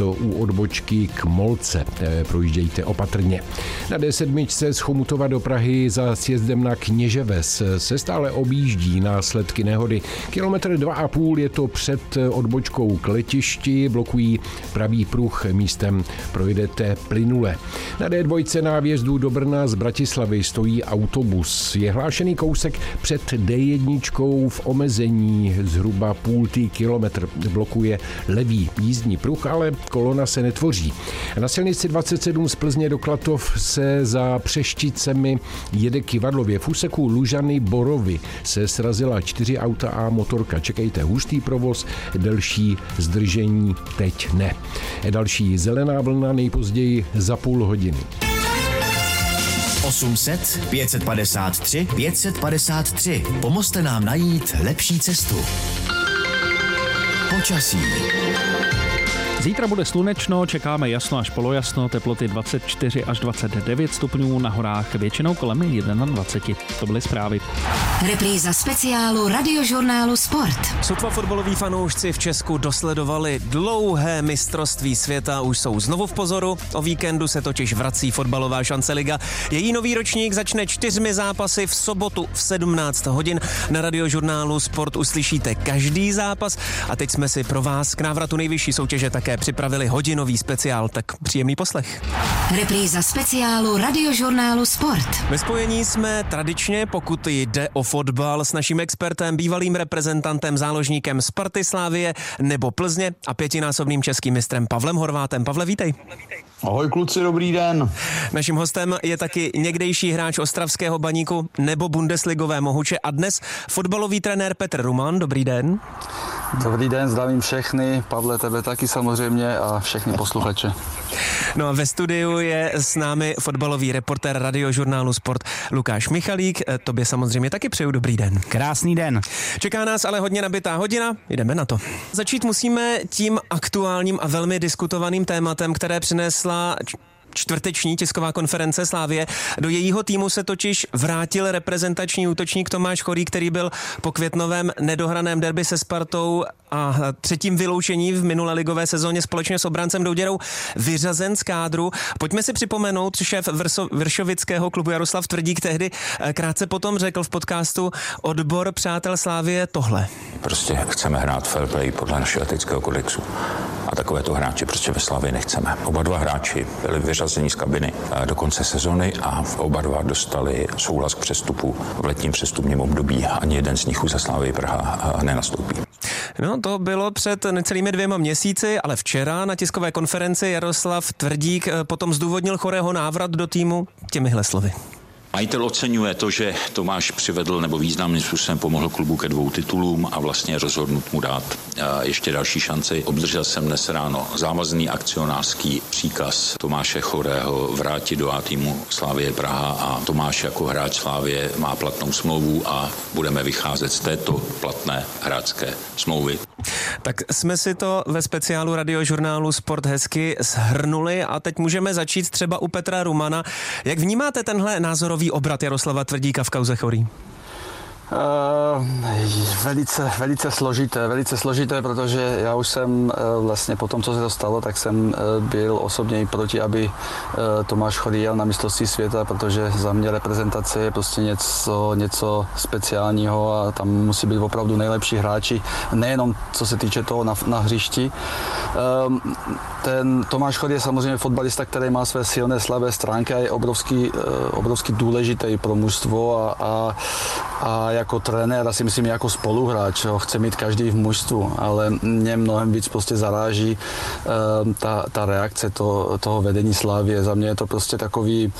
to u odbočky k Molce. Projíždějte opatrně. Na D7 z Chomutova do Prahy za sjezdem na Kněževes se stále objíždí následky nehody. Kilometr 2,5 je to před odbočkou k letišti, blokují pravý pruh, místem projedete plynule. Na D2 na vjezdu do Brna z Bratislavy stojí autobus. Je hlášený kousek před D1 v omezení zhruba půl kilometr. Blokuje levý jízdní pruh, ale kolona se netvoří. Na silnici 27 z Plzně do Klatov se za Přešticemi jede Kivadlově. V úseku Lužany Borovy se srazila 4 auta a motorka. Čekejte hustý provoz, delší zdržení teď ne. Další zelená vlna nejpozději za půl hodiny. 800 553 553. Pomozte nám najít lepší cestu. Počasí. Zítra bude slunečno, čekáme jasno až polojasno, teploty 24 až 29 stupňů, na horách většinou kolem 21. To byly zprávy. Repríza speciálu Radiožurnálu Sport. Sotva fotbaloví fanoušci v Česku dosledovali dlouhé mistrovství světa, už jsou znovu v pozoru. O víkendu se totiž vrací fotbalová šance liga. Její nový ročník začne 4 zápasy v sobotu v 17 hodin. Na Radiožurnálu Sport uslyšíte každý zápas a teď jsme si pro vás k návratu nejvyšší soutěže také připravili hodinový speciál, tak příjemný poslech. Repríza speciálu Radiožurnálu Sport. Ve spojení jsme tradičně, pokud jde o fotbal, s naším expertem, bývalým reprezentantem, záložníkem Sparty, Slavie nebo Plzně a 5násobným českým mistrem Pavlem Horvátem. Pavle, vítej. Ahoj kluci, dobrý den. Naším hostem je taky někdejší hráč ostravského Baníku nebo bundesligové Mohuče a dnes fotbalový trenér Petr Ruman. Dobrý den. Dobrý den, zdravím všechny, Pavle, tebe taky samozřejmě a všechny posluchače. No a ve studiu je s námi fotbalový reportér Radiožurnálu Sport Lukáš Michalík. Tobě samozřejmě taky přeju dobrý den. Krásný den. Čeká nás ale hodně nabitá hodina, jdeme na to. Začít musíme tím aktuálním a velmi diskutovaným tématem, které přinesla čtvrteční tisková konference Slavie. Do jejího týmu se totiž vrátil reprezentační útočník Tomáš Chorý, který byl po květnovém nedohraném derby se Spartou a třetím vyloučení v minulé ligové sezóně společně s obrancem Douděrou vyřazen z kádru. Pojďme si připomenout, šéf vršovického klubu Jaroslav Tvrdík tehdy krátce potom řekl v podcastu Odbor přátel Slavie tohle. Prostě chceme hrát fair play podle našeho etického kodexu. A takovéto hráči prostě ve Slavii nechceme. Oba dva hráči byli vyřazeni z kabiny do konce sezony a oba dva dostali souhlas k přestupu v letním přestupním období. Ani jeden z nich už za Slavii Praha nenastoupí. No, to bylo před necelými 2 měsíci, ale včera na tiskové konferenci Jaroslav Tvrdík potom zdůvodnil Chorého návrat do týmu těmihle slovy. Majitel oceňuje to, že Tomáš přivedl nebo významným způsobem pomohl klubu ke 2 titulům a vlastně rozhodnut mu dát ještě další šanci. Obdržel jsem dnes ráno závazný akcionářský příkaz Tomáše Chorého vrátit do A týmu Slavie Praha a Tomáš jako hráč Slavie má platnou smlouvu a budeme vycházet z této platné hráčské smlouvy. Tak jsme si to ve speciálu Radiožurnálu Sport hezky shrnuli a teď můžeme začít třeba u Petra Rumana. Jak vnímáte tenhle názorový obrat Jaroslava Tvrdíka v kauze Chorý? Velice složité, protože já už jsem vlastně po tom, co se to stalo, tak jsem byl osobně i proti, aby Tomáš Chorý jel na mistrovství světa, protože za mě reprezentace je prostě něco speciálního a tam musí být opravdu nejlepší hráči, nejenom co se týče toho na hřišti. Ten Tomáš Chorý je samozřejmě fotbalista, který má své silné, slabé stránky a je obrovský důležitý pro mužstvo a jako trenér a si myslím jako spoluhráč, ho chce mít každý v mužstvu, ale mě mnohem víc prostě zaráží ta reakce toho vedení Slavie. Za mě je to prostě takový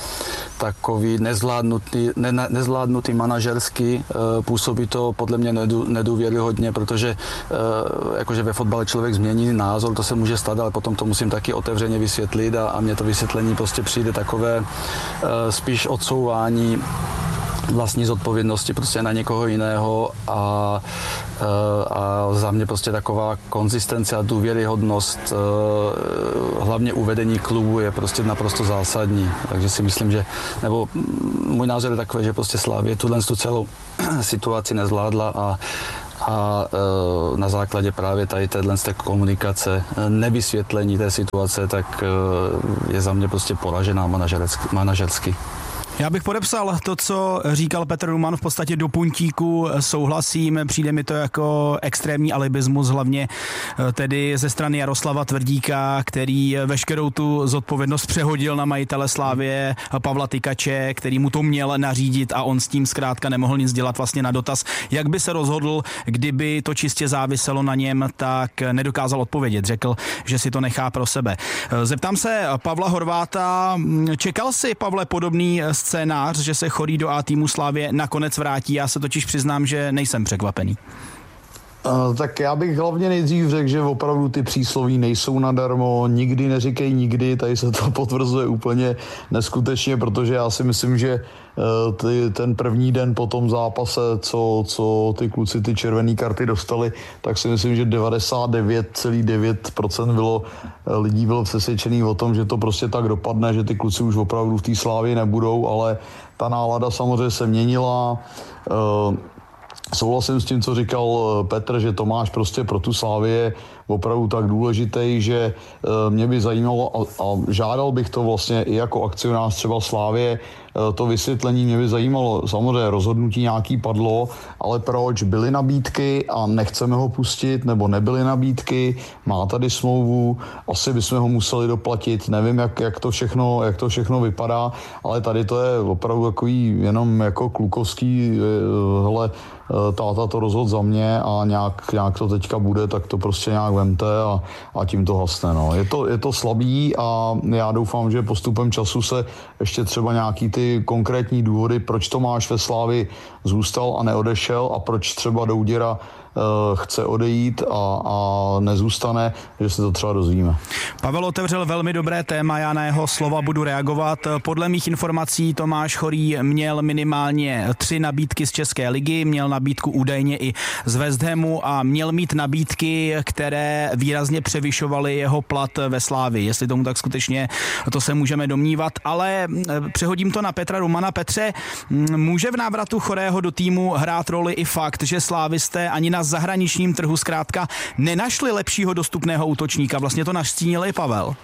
nezvládnutý manažerský, působí to podle mě nedůvěryhodně, protože jakože ve fotbale člověk změní názor, to se může stát, ale potom to musím taky otevřeně vysvětlit a mně to vysvětlení prostě přijde takové spíš odsouvání vlastní zodpovědnosti prostě na někoho jiného a za mě prostě taková konzistence a důvěryhodnost hlavně uvedení klubu je prostě naprosto zásadní. Takže si myslím, že nebo můj názor je takový, že prostě Slavie tu celou situaci nezvládla a na základě právě tady té komunikace, nevysvětlení té situace, tak je za mě prostě poražená manažersky. Já bych podepsal to, co říkal Petr Ruman, v podstatě do puntíku souhlasím, přijde mi to jako extrémní alibismus, hlavně tedy ze strany Jaroslava Tvrdíka, který veškerou tu zodpovědnost přehodil na majitele Slavie Pavla Tykače, který mu to měl nařídit a on s tím zkrátka nemohl nic dělat. Vlastně na dotaz, jak by se rozhodl, kdyby to čistě záviselo na něm, tak nedokázal odpovědět. Řekl, že si to nechá pro sebe. Zeptám se Pavla Horváta, čekal si, Pavle, podobný scénář, že se Chorý do A týmu Slavie nakonec vrátí? Já se totiž přiznám, že nejsem překvapený. Tak já bych hlavně nejdřív řekl, že opravdu ty přísloví nejsou nadarmo, nikdy neříkej nikdy, tady se to potvrzuje úplně neskutečně, protože já si myslím, že ten první den po tom zápase, co ty kluci ty červené karty dostali, tak si myslím, že 99,9% lidí bylo přesvědčený o tom, že to prostě tak dopadne, že ty kluci už opravdu v té Slávii nebudou, ale ta nálada samozřejmě se měnila. Souhlasím s tím, co říkal Petr, že Tomáš prostě pro tu Slávii je opravdu tak důležitý, že mě by zajímalo a žádal bych to vlastně i jako akcionář třeba Slávie, to vysvětlení mě by zajímalo. Samozřejmě rozhodnutí nějaký padlo, ale proč? Byly nabídky a nechceme ho pustit, nebo nebyly nabídky, má tady smlouvu, asi bychom ho museli doplatit, nevím, jak to všechno vypadá, ale tady to je opravdu takový jenom jako klukovský, hele, táta to rozhodl za mě a nějak to teďka bude, tak to prostě nějak vemte a tím to hasne. No. Je to slabý a já doufám, že postupem času se ještě třeba nějaký ty konkrétní důvody, proč Tomáš ve Slávii zůstal a neodešel a proč třeba Douděra chce odejít a nezůstane, že se to třeba dozvíme. Pavel otevřel velmi dobré téma, já na jeho slova budu reagovat. Podle mých informací Tomáš Chorý měl minimálně 3 nabídky z České ligy, měl nabídku údajně i z West Hamu a měl mít nabídky, které výrazně převyšovaly jeho plat ve Slávii. Jestli tomu tak skutečně, to se můžeme domnívat, ale přehodím to na Petra Rumana. Petře, může v návratu Chorého do týmu hrát roli i fakt, že slávisté ani na zahraničním trhu zkrátka nenašli lepšího dostupného útočníka? Vlastně to nastínil i Pavel.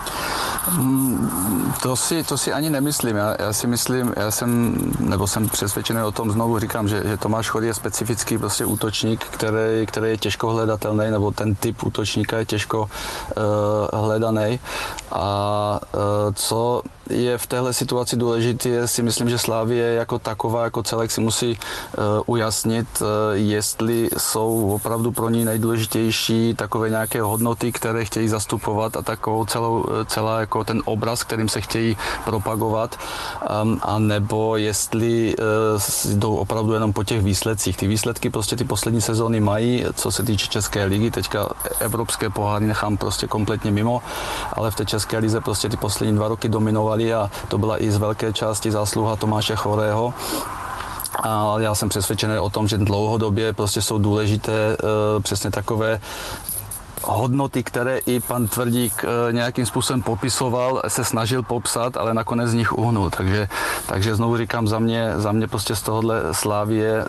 To si ani nemyslím. Já si myslím, jsem přesvědčený o tom, znovu říkám, že Tomáš Chorý je specifický prostě útočník, který je těžko hledatelný, nebo ten typ útočníka je těžko hledaný. A co je v téhle situaci důležité, si myslím, že Slavie jako taková, jako celek si musí ujasnit, jestli jsou opravdu pro ní nejdůležitější takové nějaké hodnoty, které chtějí zastupovat a takovou celá jako ten obraz, kterým se chtějí propagovat, a nebo jestli jdou opravdu jenom po těch výsledcích. Ty výsledky prostě ty poslední sezóny mají, co se týče České ligy, teďka evropské poháry nechám prostě kompletně mimo, ale v té České lize prostě ty poslední 2 roky dominovali a to byla i z velké části zásluha Tomáše Chorého. A já jsem přesvědčený o tom, že dlouhodobě prostě jsou důležité přesně takové hodnoty, které i pan Tvrdík nějakým způsobem popisoval, se snažil popsat, ale nakonec z nich uhnul. Takže znovu říkám, za mě prostě z tohohle Slavie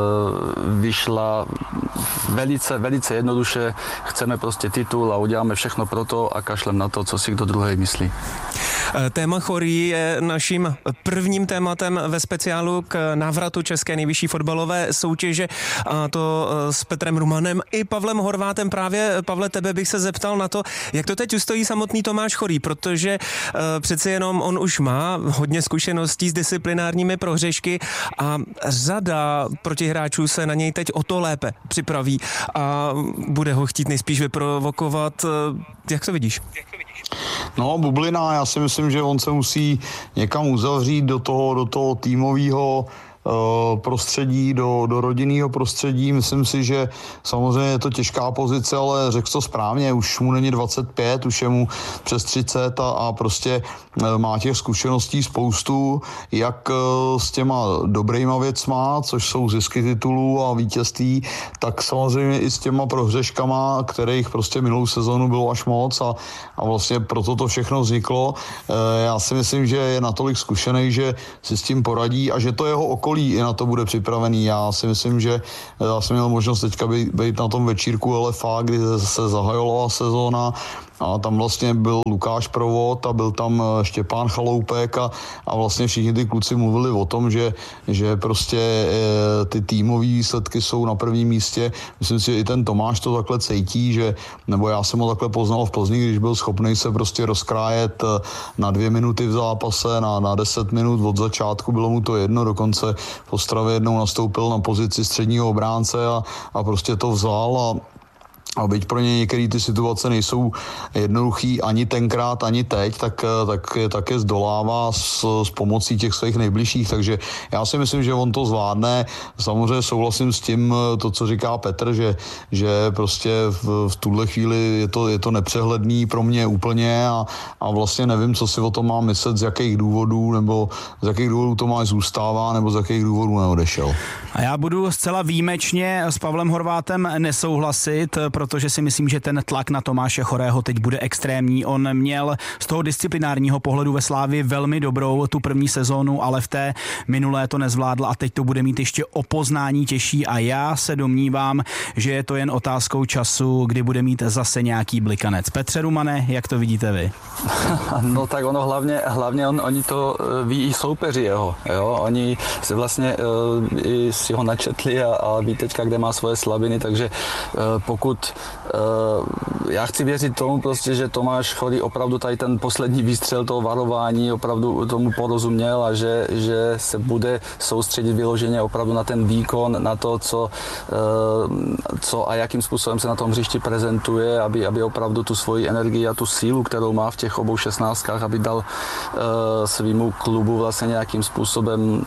vyšla velice jednoduše. Chceme prostě titul a uděláme všechno pro to a kašlem na to, co si kdo druhý myslí. Téma Chorý je naším prvním tématem ve speciálu k návratu české nejvyšší fotbalové soutěže, a to s Petrem Rumanem i Pavlem Horvátem. Právě, Pavle, tebe bych se zeptal na to, jak to teď ustojí samotný Tomáš Chorý, protože přeci jenom on už má hodně zkušeností s disciplinárními prohřešky a řada protihráčů se na něj teď o to lépe připraví a bude ho chtít nejspíš vyprovokovat. Jak to vidíš? No, bublina, já si myslím, že on se musí někam uzavřít do toho týmového prostředí, do rodinného prostředí. Myslím si, že samozřejmě je to těžká pozice, ale řekl to správně, už mu není 25, už je mu přes 30 a prostě má těch zkušeností spoustu, jak s těma dobrýma věcma, což jsou zisky titulů a vítězství, tak samozřejmě i s těma prohřeškama, kterých prostě minulou sezonu bylo až moc a vlastně proto to všechno vzniklo. Já si myslím, že je natolik zkušený, že si s tím poradí a že to jeho okolí okolí i na to bude připravený. Já si myslím, že já jsem měl možnost teďka být na tom večírku LFA, kdy se zahajovala sezóna a tam vlastně byl Lukáš Provod a byl tam Štěpán Chaloupek a vlastně všichni ty kluci mluvili o tom, že prostě ty týmové výsledky jsou na prvním místě. Myslím si, že i ten Tomáš to takhle cítí, nebo já jsem ho takhle poznal v Plzni, když byl schopný se prostě rozkrájet na 2 minuty v zápase, na 10 minut od začátku, bylo mu to jedno, dokonce v Ostravě jednou nastoupil na pozici středního obránce a prostě to vzal a byť pro ně některé ty situace nejsou jednoduchý ani tenkrát, ani teď, tak je zdolává s pomocí těch svých nejbližších, takže já si myslím, že on to zvládne. Samozřejmě souhlasím s tím, to, co říká Petr, že prostě v tuhle chvíli je to nepřehledný pro mě úplně a vlastně nevím, co si o tom mám myslet, z jakých důvodů, nebo z jakých důvodů Tomáš zůstává, nebo z jakých důvodů neodešel. A já budu zcela výjimečně s Pavlem Horvátem nesouhlasit, protože si myslím, že ten tlak na Tomáše Chorého teď bude extrémní. On měl z toho disciplinárního pohledu ve Slávii velmi dobrou tu první sezónu, ale v té minulé to nezvládl a teď to bude mít ještě o poznání těžší a já se domnívám, že je to jen otázkou času, kdy bude mít zase nějaký blikanec. Petře Rumane, jak to vidíte vy? No tak ono hlavně oni to ví i soupeři jeho, jo? Oni se vlastně i si ho načetli a ví teďka, kde má svoje slabiny, takže pokud já chci věřit tomu prostě, že Tomáš Chorý opravdu tady ten poslední výstřel toho varování opravdu tomu porozuměl a že se bude soustředit vyloženě opravdu na ten výkon, na to, co a jakým způsobem se na tom hřišti prezentuje, aby opravdu tu svoji energii a tu sílu, kterou má v těch obou 16, aby dal svýmu klubu vlastně nějakým způsobem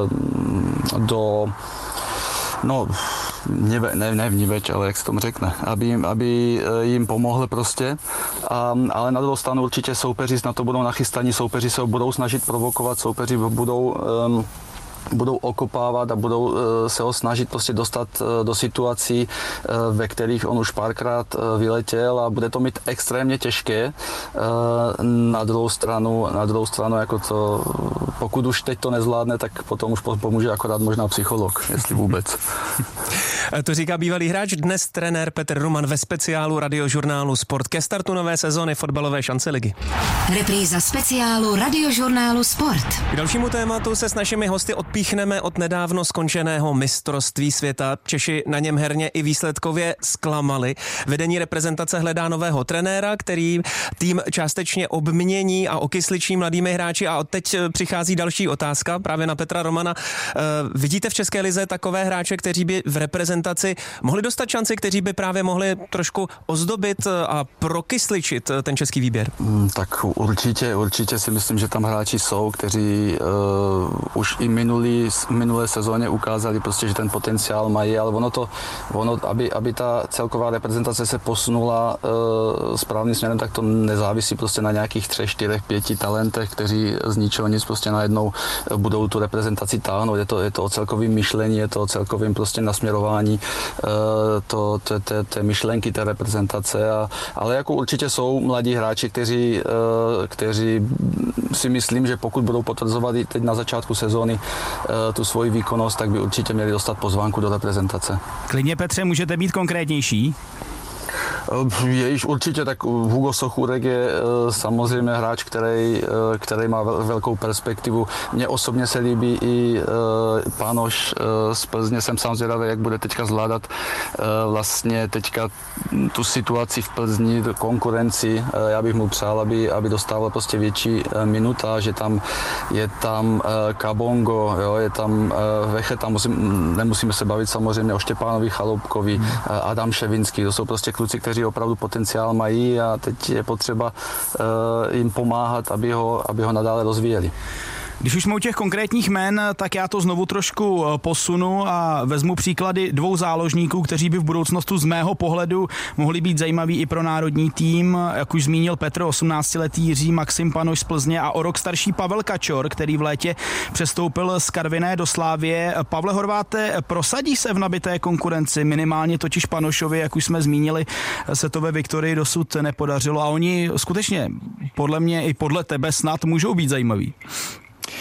ne vníveč, ale jak se tomu řekne, aby jim pomohl prostě, ale na druhou stranu určitě soupeři na to budou nachystaní, soupeři se ho budou snažit provokovat, soupeři budou okopávat a budou se ho snažit prostě dostat do situací, ve kterých on už párkrát vyletěl a bude to mít extrémně těžké. Na druhou stranu jako to, pokud už teď to nezvládne, tak potom už pomůže akorát možná psycholog, jestli vůbec. To říká bývalý hráč, dnes trenér Petr Ruman ve speciálu Radiožurnálu Sport ke startu nové sezóny fotbalové šance ligy. Repríza speciálu Radiožurnálu Sport. K dalšímu tématu se s našimi hosty odpíchneme od nedávno skončeného mistrovství světa. Češi na něm herně i výsledkově zklamali. Vedení reprezentace hledá nového trenéra, který tým částečně obmění a okysličí mladými hráči. A teď přichází další otázka právě na Petra Romana. Vidíte v České lize takové hráče, kteří by v reprezentaci mohli dostat šanci, kteří by právě mohli trošku ozdobit a prokysličit ten český výběr? Tak určitě si myslím, že tam hráči jsou, kteří už i minulé sezóně ukázali prostě, že ten potenciál mají, ale aby ta celková reprezentace se posunula správným směrem, tak to nezávisí prostě na nějakých 3, 4, 5 talentech, kteří z ničeho nic prostě najednou budou tu reprezentaci táhnout. Je to o celkovém myšlení, je to o celkovém prostě nasměrování té myšlenky té reprezentace, ale jako určitě jsou mladí hráči, kteří si myslím, že pokud budou potvrzovat i teď na začátku sezóny tu svoji výkonnost, tak by určitě měli dostat pozvánku do reprezentace. Klidně, Petře, můžete být konkrétnější? Je již určitě, tak Hugo Sochůrek je samozřejmě hráč, který má velkou perspektivu. Mně osobně se líbí i Pánoš z Plzně. Jsem sám zvědavý, jak bude teďka zvládat vlastně teďka tu situaci v Plzni, konkurenci. Já bych mu přál, aby dostával prostě větší minutáž. Je tam Kabongo, jo, je tam Vecheta, nemusíme se bavit samozřejmě o Štěpánovi Chaloupkovi, Adam Ševinský, to jsou prostě kluci, kteří opravdu potenciál mají a teď je potřeba jim pomáhat, aby ho nadále rozvíjeli. Když už jsme u těch konkrétních jmen, tak já to znovu trošku posunu a vezmu příklady 2 záložníků, kteří by v budoucnosti z mého pohledu mohli být zajímaví i pro národní tým. Jak už zmínil Petr, 18letý Jiří Maxim Panoš z Plzně a o rok starší Pavel Kačor, který v létě přestoupil z Karviné do Slávie. Pavle Horváte, prosadí se v nabité konkurenci, minimálně totiž Panošovi, jak už jsme zmínili, se to ve Viktorii dosud nepodařilo a oni skutečně podle mě i podle tebe snad můžou být zajímaví.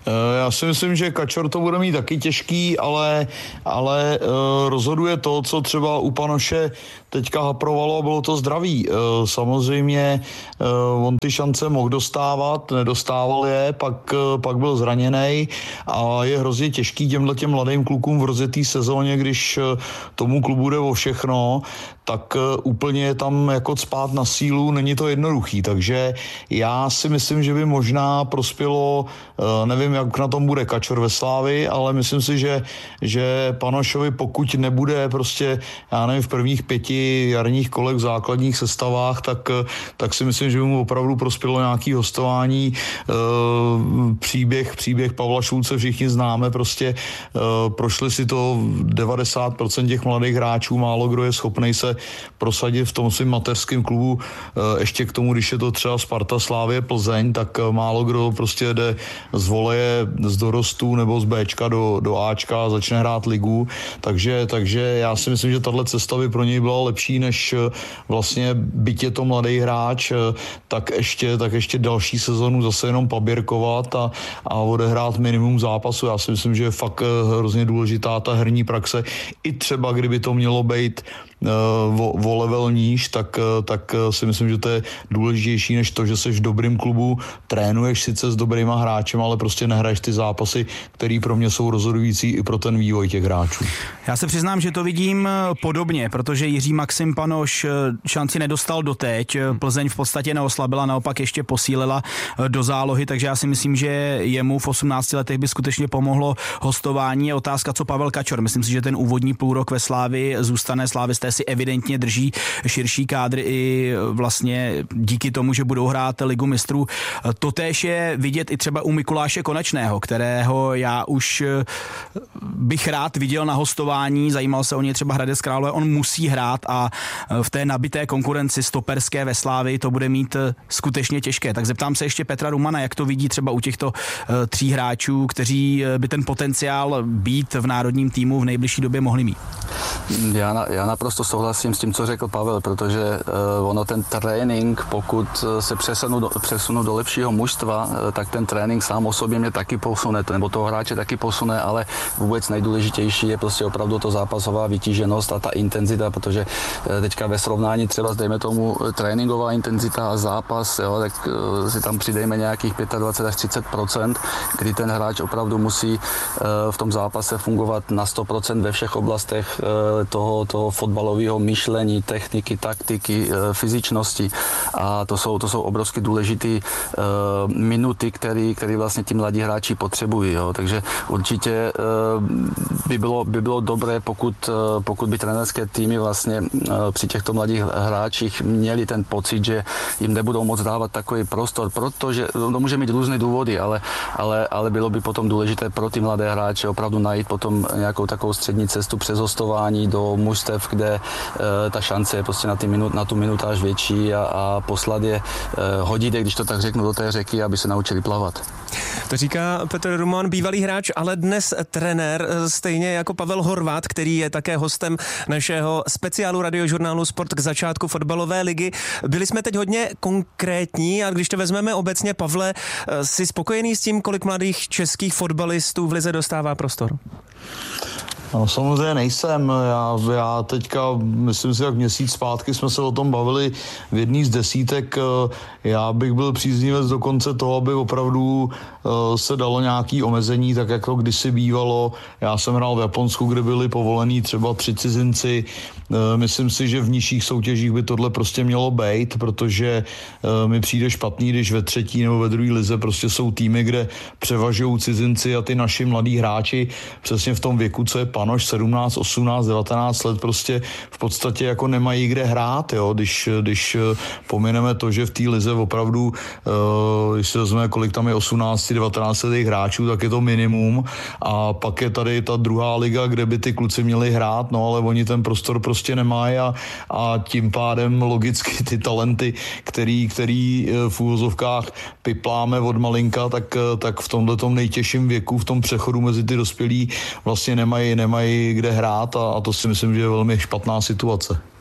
Já si myslím, že Kačor to bude mít taky těžký, ale rozhoduje to, co třeba u Panoše teďka haprovalo, a bylo to zdraví. Samozřejmě on ty šance mohl dostávat, nedostával je, pak byl zraněný a je hrozně těžký těm mladým klukům v rozjetý sezóně, když tomu klubu jde o všechno, tak úplně je tam jako cpát na sílu, není to jednoduchý, takže já si myslím, že by možná prospělo, nevím, jak na tom bude Kačor ve Slávii, ale myslím si, že Panošovi, pokud nebude prostě, já nevím, v prvních 5 jarních kolech v základních sestavách, tak si myslím, že by mu opravdu prospělo nějaký hostování. Příběh Pavla Šulce všichni známe, prostě prošli si to 90% těch mladých hráčů, málo kdo je schopnej se prosadit v tom svým mateřském klubu, ještě k tomu, když je to třeba Sparta, Slávie, Plzeň, tak málo kdo prostě jde z voleje, z dorostu nebo z Bčka do Ačka a začne hrát ligu, takže já si myslím, že tahle cesta by pro něj byla lepší, než vlastně byť je to mladý hráč, tak ještě další sezonu zase jenom paběrkovat a odehrát minimum zápasu. Já si myslím, že je fakt hrozně důležitá ta herní praxe. I třeba, kdyby to mělo být o level níž, tak si myslím, že to je důležitější než to, že jsi v dobrým klubu, trénuješ sice s dobrýma hráčem, ale prostě nehraješ ty zápasy, které pro mě jsou rozhodující i pro ten vývoj těch hráčů. Já se přiznám, že to vidím podobně, protože Jiří Maxim Panoš šanci nedostal doteď. Plzeň v podstatě neoslabila, naopak ještě posílila do zálohy, takže já si myslím, že jemu v 18 letech by skutečně pomohlo hostování. Je otázka, co Pavel Kačor. Myslím si, že ten úvodní půlrok ve Slávii zůstane. Slávisté si evidentně drží širší kádry i vlastně díky tomu, že budou hrát Ligu mistrů. Totéž je vidět i třeba u Mikuláše Konečného, kterého já už bych rád viděl na hostování, zajímal se o něj třeba Hradec Králové, on musí hrát a v té nabité konkurenci stoperské ve Slávii to bude mít skutečně těžké. Tak zeptám se ještě Petra Rumana, jak to vidí třeba u těchto 3 hráčů, kteří by ten potenciál být v národním týmu v nejbližší době mohli mít. Já naprosto souhlasím s tím, co řekl Pavel, protože ono ten trénink, pokud se přesunu do lepšího mužstva, tak ten trénink sám o sobě mě taky posune, nebo toho hráče taky posune, ale vůbec nejdůležitější je prostě opravdu to zápasová vytíženost a ta intenzita, protože teďka ve srovnání třeba dejme tomu tréninková intenzita a zápas, jo, tak si tam přidejme nějakých 25 až 30%, kdy ten hráč opravdu musí v tom zápase fungovat na 100% ve všech oblastech toho fotbalového myšlení, techniky, taktiky, fyzičnosti a to jsou obrovsky důležité minuty, které vlastně ti mladí hráči potřebují. Jo. Takže určitě by bylo dobré, pokud by trenérské týmy vlastně při těchto mladých hráčích měli ten pocit, že jim nebudou moc dávat takový prostor, protože to může mít různé důvody, ale bylo by potom důležité pro ty mladé hráče opravdu najít potom nějakou takovou střední cestu přes hostování do mužstev, kde ta šance je prostě na tu minutáž větší a poslat je hodit, když to tak řeknu, do té řeky, aby se naučili plavat. To říká Petr Ruman, bývalý hráč, ale dnes trenér, stejně jako Pavel Horváth, který je také hostem našeho speciálu Radiožurnálu Sport k začátku fotbalové ligy. Byli jsme teď hodně konkrétní a když to vezmeme obecně, Pavle, jsi spokojený s tím, kolik mladých českých fotbalistů v lize dostává prostor? No, samozřejmě nejsem. Já teďka, myslím si, jak měsíc zpátky jsme se o tom bavili v jedný z desítek. Já bych byl příznivec dokonce toho, aby opravdu se dalo nějaký omezení, tak jako kdysi bývalo. Já jsem hrál v Japonsku, kde byli povolení třeba 3 cizinci. Myslím si, že v nižších soutěžích by tohle prostě mělo být, protože mi přijde špatný, když ve 3. nebo ve 2. lize prostě jsou týmy, kde převažují cizinci a ty naši mladí hráči přesně v tom věku, co je Panoš, 17, 18, 19 let, prostě v podstatě jako nemají kde hrát, jo? Když pomineme to, že v té lize opravdu, když se vezmeme, kolik tam je 18, 19 letých hráčů, tak je to minimum a pak je tady ta druhá liga, kde by ty kluci měli hrát, no ale oni ten prostor prostě nemají a tím pádem logicky ty talenty, který v úvozovkách pipláme od malinka, tak v tomhletom nejtěžším věku, v tom přechodu mezi ty dospělí vlastně nemají kde hrát a to si myslím, že je velmi špatná situace.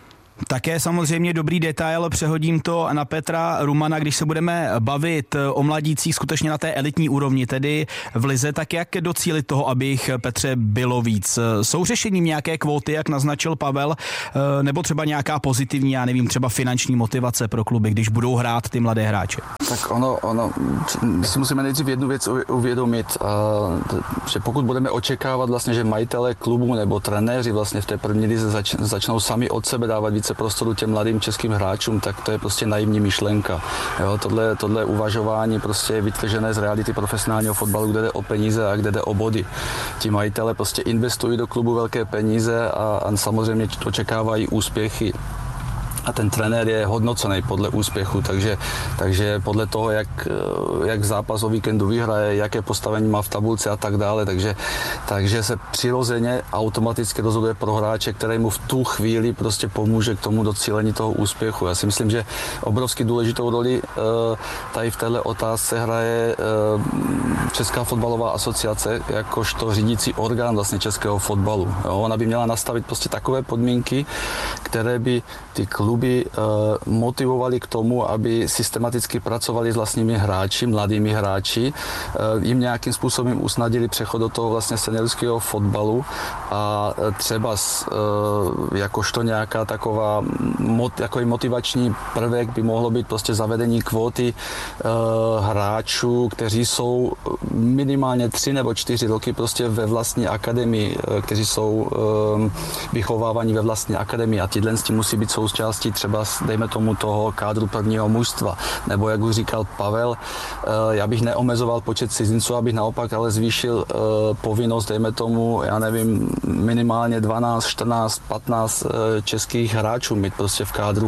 Také samozřejmě dobrý detail, přehodím to na Petra Rumana, když se budeme bavit o mladících skutečně na té elitní úrovni, tedy v lize, tak jak docílit toho, aby jich, Petře, bylo víc? Jsou řešením nějaké kvóty, jak naznačil Pavel, nebo třeba nějaká pozitivní, já nevím, třeba finanční motivace pro kluby, když budou hrát ty mladé hráče? Tak ono, si musíme nejdřív jednu věc uvědomit, že pokud budeme očekávat vlastně, že majitele klubu nebo trenéři vlastně v té první lize začnou sami od sebe dávat více prostoru těm mladým českým hráčům, tak to je prostě naivní myšlenka. Jo, tohle uvažování prostě je vytržené z reality profesionálního fotbalu, kde jde o peníze a kde jde o body. Ti majitele prostě investují do klubu velké peníze a samozřejmě očekávají úspěchy. A ten trenér je hodnocený podle úspěchu, takže podle toho, jak zápas o víkendu vyhraje, jaké postavení má v tabulce a tak dále, takže se přirozeně automaticky rozhoduje pro hráče, který mu v tu chvíli prostě pomůže k tomu docílení toho úspěchu. Já si myslím, že obrovsky důležitou roli tady v této otázce hraje Česká fotbalová asociace, jakožto řídící orgán vlastně českého fotbalu. Jo, ona by měla nastavit prostě takové podmínky, které by ty kluby motivovali k tomu, aby systematicky pracovali s vlastními hráči, mladými hráči, jim nějakým způsobem usnadili přechod do toho vlastně seniorského fotbalu a třeba jakožto nějaká takový motivační prvek by mohlo být prostě zavedení kvóty hráčů, kteří jsou minimálně 3 nebo 4 roky prostě ve vlastní akademii, kteří jsou vychovávaní ve vlastní akademii a tyhle musí být součástí třeba, dejme tomu, toho kádru prvního mužstva. Nebo, jak už říkal Pavel, já bych neomezoval počet cizinců, abych naopak ale zvýšil povinnost, dejme tomu, já nevím, minimálně 12, 14, 15 českých hráčů mít prostě v kádru.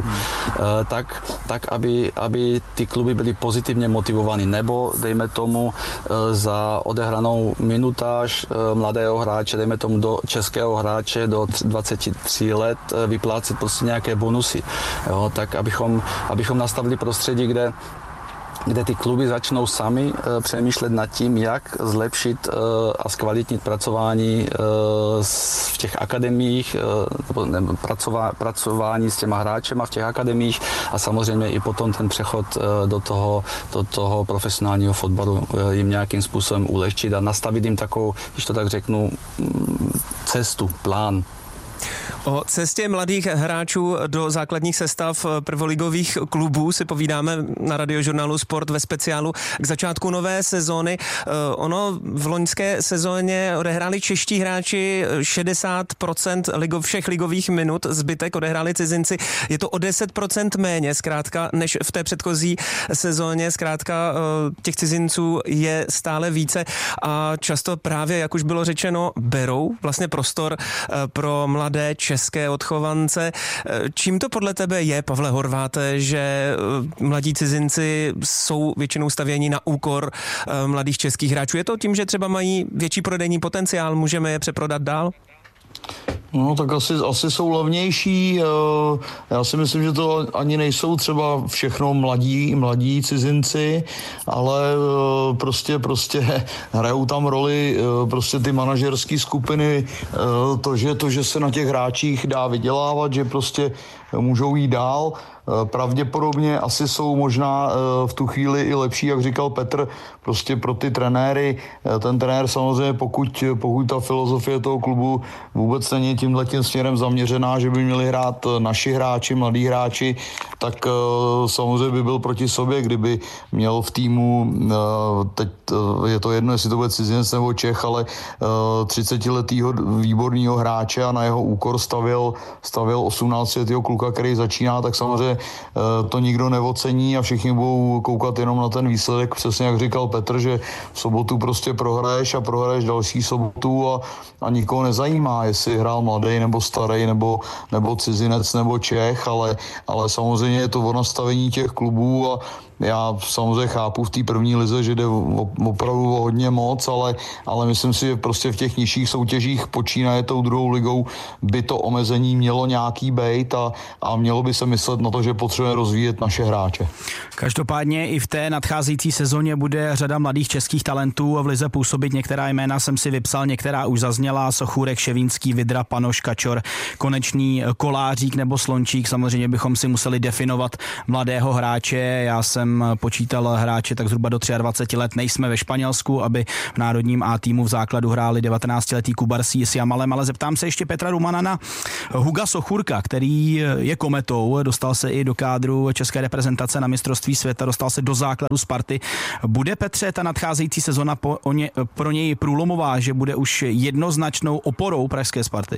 Tak aby ty kluby byly pozitivně motivovaný. Nebo, dejme tomu, za odehranou minutáž mladého hráče, dejme tomu do českého hráče do 23 let vyplácet prostě nějaké bonusy. Jo, tak abychom nastavili prostředí, kde ty kluby začnou sami přemýšlet nad tím, jak zlepšit a zkvalitnit pracování v těch akademiích, pracování s těma hráčema v těch akademiích a samozřejmě i potom ten přechod do toho profesionálního fotbalu jim nějakým způsobem ulehčit a nastavit jim takovou, když to tak řeknu, cestu, plán. O cestě mladých hráčů do základních sestav prvoligových klubů si povídáme na Radiožurnálu Sport ve speciálu k začátku nové sezóny. Ono v loňské sezóně odehráli čeští hráči 60% všech ligových minut, zbytek odehráli cizinci. Je to o 10% méně zkrátka než v té předchozí sezóně. Zkrátka těch cizinců je stále více a často právě, jak už bylo řečeno, berou vlastně prostor pro mladé české odchovance. Čím to podle tebe je, Pavle Horváte, že mladí cizinci jsou většinou stavěni na úkor mladých českých hráčů? Je to tím, že třeba mají větší prodejní potenciál, můžeme je přeprodat dál? No tak asi jsou levnější. Já si myslím, že to ani nejsou třeba všechno mladí cizinci, ale prostě hrajou tam roli prostě ty manažerské skupiny, to, že se na těch hráčích dá vydělávat, že prostě můžou jít dál. Pravděpodobně asi jsou možná v tu chvíli i lepší, jak říkal Petr, prostě pro ty trenéry. Ten trenér samozřejmě, pokud ta filozofie toho klubu vůbec není tímhletím směrem zaměřená, že by měli hrát naši hráči, mladí hráči, tak samozřejmě by byl proti sobě, kdyby měl v týmu, teď je to jedno, jestli to bude cizinec nebo Čech, ale 30letýho výborného hráče a na jeho úkor stavěl 18letýho kluka, který začíná, tak samozřejmě to nikdo neocení a všichni budou koukat jenom na ten výsledek, přesně jak říkal Petr, že v sobotu prostě prohraješ další sobotu a nikoho nezajímá, jestli hrál mladý nebo starý nebo cizinec nebo Čech, ale samozřejmě je to o nastavení těch klubů Já samozřejmě chápu v té první lize, že jde opravdu o hodně moc, ale myslím si, že prostě v těch nižších soutěžích počínaje tou druhou ligou by to omezení mělo nějaký bejt a mělo by se myslet na to, že potřebujeme rozvíjet naše hráče. Každopádně i v té nadcházející sezóně bude řada mladých českých talentů v lize působit. Některá jména jsem si vypsal, některá už zazněla: Sochůrek, Ševínský, Vidra, Panoš, Kačor, Konečný, Kolářík nebo Slončík. Samozřejmě bychom si museli definovat mladého hráče. Já jsem počítal hráče tak zhruba do 23 let. Nejsme ve Španělsku, aby v národním A týmu v základu hráli 19-letý Kubarsí s Jamalem, ale zeptám se ještě Petra Rumana na Huga Sochůrka, který je kometou, dostal se i do kádru české reprezentace na mistrovství světa, dostal se do základu Sparty. Bude, Petře, ta nadcházející sezona pro něj průlomová, že bude už jednoznačnou oporou pražské Sparty?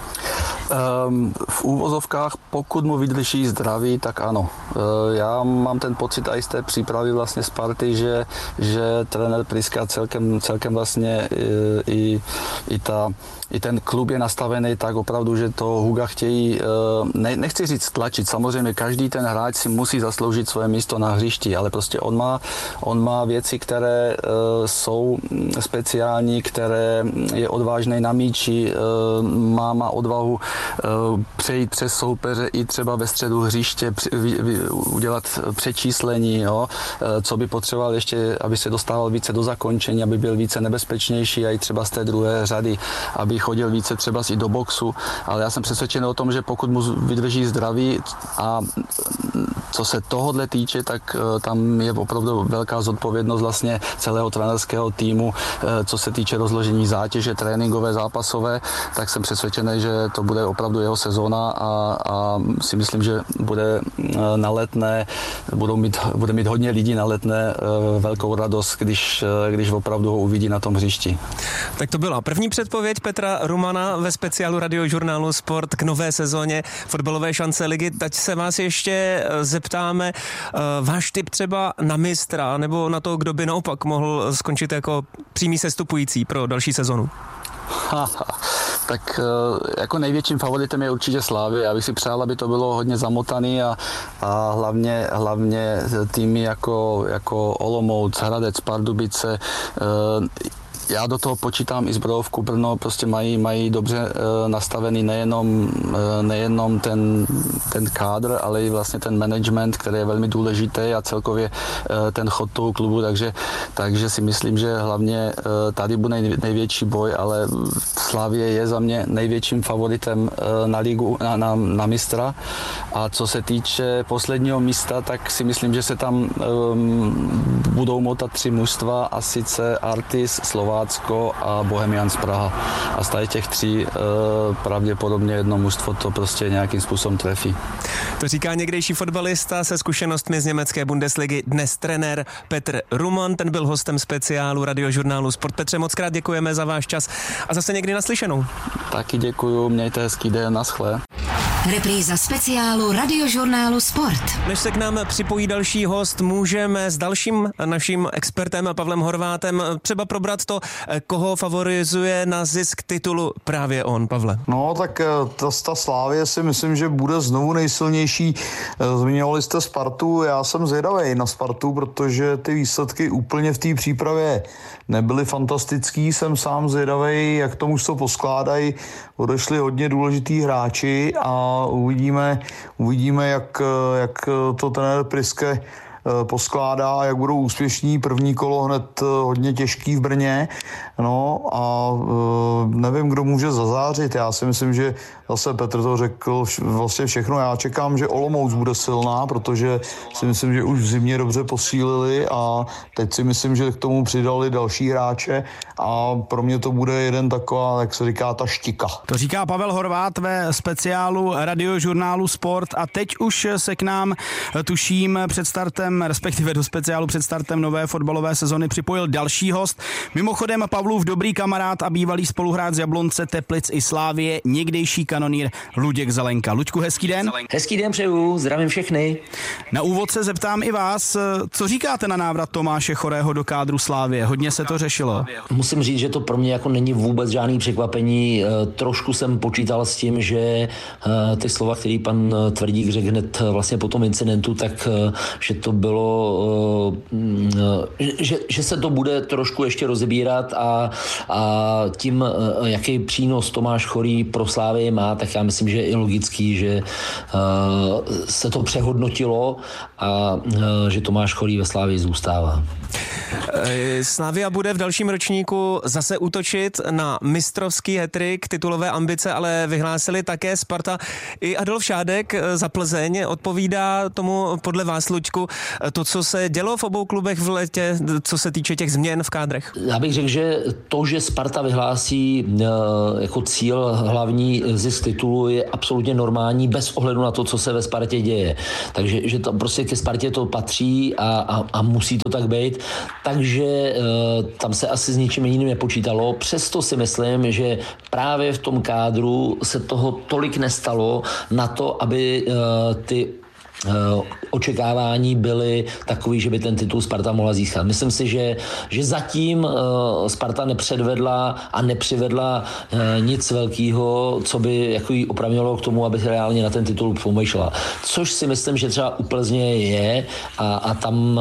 V úvozovkách, pokud mu vydrží zdraví, tak ano. Já mám ten pocit i z té přípravy vlastně Sparty, že trenér Priska celkem vlastně i ten klub je nastavený tak opravdu, že to Huga chtějí, nechci říct tlačit, samozřejmě každý ten hráč si musí zasloužit svoje místo na hřišti, ale prostě on má věci, které jsou speciální, které je odvážný na míči, má odvahu přejít přes soupeře i třeba ve středu hřiště, udělat přečíslení, jo, co by potřeboval ještě, aby se dostával více do zakončení, aby byl více nebezpečnější a i třeba z té druhé řady, aby chodil více třeba i do boxu, ale já jsem přesvědčený o tom, že pokud mu vydrží zdraví a co se tohodle týče, tak tam je opravdu velká zodpovědnost vlastně celého trenérského týmu, co se týče rozložení zátěže tréninkové, zápasové, tak jsem přesvědčený, že to bude opravdu jeho sezóna a si myslím, že bude na Letné, bude mít hodně lidí na Letné velkou radost, když opravdu ho uvidí na tom hřišti. Tak to byla první předpověď Petra Rumana ve speciálu Radiožurnálu Sport k nové sezóně fotbalové šance ligy. Teď se vás ještě zeptáme, váš tip třeba na mistra nebo na to, kdo by naopak mohl skončit jako přímý sestupující pro další sezonu? Tak jako největším favoritem je určitě Slavia. Já bych si přál, aby to bylo hodně zamotaný a hlavně týmy jako Olomouc, Hradec, Pardubice. Já do toho počítám i Zbrojovku Brno, prostě mají dobře nastavený nejenom ten kádr, ale i vlastně ten management, který je velmi důležitý a celkově ten chod toho klubu, takže si myslím, že hlavně tady bude největší boj, ale Slavie je za mě největším favoritem na ligu, na mistra. A co se týče posledního místa, tak si myslím, že se tam budou motat 3 mužstva, a sice Artis, Slovácko a Bohemians Praha. A z těch 3 pravděpodobně jedno mužstvo to prostě nějakým způsobem trefí. To říká někdejší fotbalista se zkušenostmi z německé Bundesligy, dnes trenér Petr Ruman, ten byl hostem speciálu Radiožurnálu Sport. Petře, moc krát děkujeme za váš čas a zase někdy naslyšenou. Taky děkuju, mějte hezký den, naschle. Repríza speciálu Radiožurnálu Sport. Než se k nám připojí další host, můžeme s dalším naším expertem Pavlem Horvátem třeba probrat to, koho favorizuje na zisk titulu právě on, Pavle. No tak ta Slavie si myslím, že bude znovu nejsilnější. Zmiňovali jste Spartu, já jsem zvědavý na Spartu, protože ty výsledky úplně v té přípravě nebyly fantastický, jsem sám zvědavý, jak to mužstvo poskládají. Odešli hodně důležitý hráči a uvidíme, jak to trenér Priske poskládá a jak budou úspěšní. První kolo hned hodně těžký v Brně. No a nevím, kdo může zazářit. Já si myslím, že zase Petr to řekl vlastně všechno. Já čekám, že Olomouc bude silná, protože si myslím, že už v zimě dobře posílili a teď si myslím, že k tomu přidali další hráče a pro mě to bude jeden taková, jak se říká, ta štika. To říká Pavel Horvát ve speciálu Radiožurnálu Sport a teď už se k nám, tuším, před startem, respektive do speciálu před startem nové fotbalové sezony připojil další host. Mimochodem Pavlův dobrý kamarád a bývalý spoluhráč z Jablonce, Teplic i Slávie, někdejší kanonýr Luděk Zelenka. Luďku, hezký den. Hezký den přeju, zdravím všechny. Na úvod se zeptám i vás, co říkáte na návrat Tomáše Chorého do kádru Slávie? Hodně se to řešilo. Musím říct, že to pro mě jako není vůbec žádný překvapení. Trošku jsem počítal s tím, že ty slova, který pan Tvrdík řekl hned vlastně po tom incidentu, tak že to bylo, že se to bude trošku ještě rozebírat a tím, jaký přínos Tomáš Chorý pro Slávii má, tak já myslím, že je i logický, že se to přehodnotilo a že Tomáš Chorý ve Slávii zůstává. Slavia bude v dalším ročníku zase útočit na mistrovský hat-trick, titulové ambice, ale vyhlásili také Sparta. I Adolf Šádek za Plzeň odpovídá tomu podle vás, Luďku, to, co se dělo v obou klubech v létě, co se týče těch změn v kádrech? Já bych řekl, že to, že Sparta vyhlásí jako cíl hlavní zisk titulu, je absolutně normální bez ohledu na to, co se ve Spartě děje. Takže že to prostě ke Spartě to patří a musí to tak být. Takže tam se asi s ničím jiným nepočítalo. Přesto si myslím, že právě v tom kádru se toho tolik nestalo na to, aby ty očekávání byly takový, že by ten titul Sparta mohla získat. Myslím si, že zatím Sparta nepředvedla a nepřivedla nic velkého, co by jako jí opravňovalo k tomu, aby reálně na ten titul pomýšlela. Což si myslím, že třeba u Plzně je a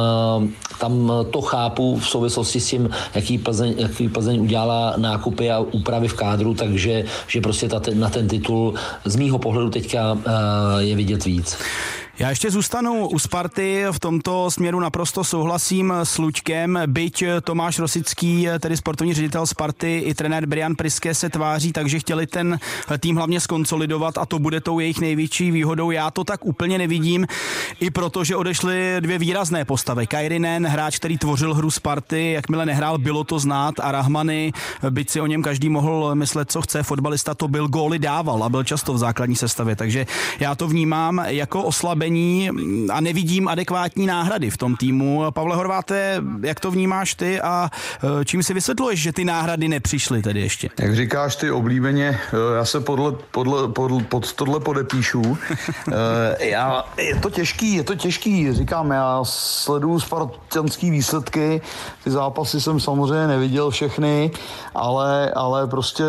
tam to chápu v souvislosti s tím, jaký Plzeň udělala nákupy a úpravy v kádru, takže že prostě na ten titul z mýho pohledu teďka je vidět víc. Já ještě zůstanu u Sparty, v tomto směru naprosto souhlasím s Luďkem, byť Tomáš Rosický, tedy sportovní ředitel Sparty, i trenér Brian Priske se tváří, takže chtěli ten tým hlavně skonsolidovat a to bude tou jejich největší výhodou. Já to tak úplně nevidím, i protože odešly dvě výrazné postavy. Kairinen, hráč, který tvořil hru Sparty, jakmile nehrál, bylo to znát, a Rahmany, byť si o něm každý mohl myslet, co chce, fotbalista to byl, góly dával a byl často v základní sestavě, takže já to vnímám jako oslabení a nevidím adekvátní náhrady v tom týmu. Pavle Horváte, jak to vnímáš ty a čím si vysvětluješ, že ty náhrady nepřišly tedy ještě? Jak říkáš ty oblíbeně, já se pod tohle podepíšu. Je to těžký, říkám, já sleduju spartanský výsledky, ty zápasy jsem samozřejmě neviděl všechny, ale prostě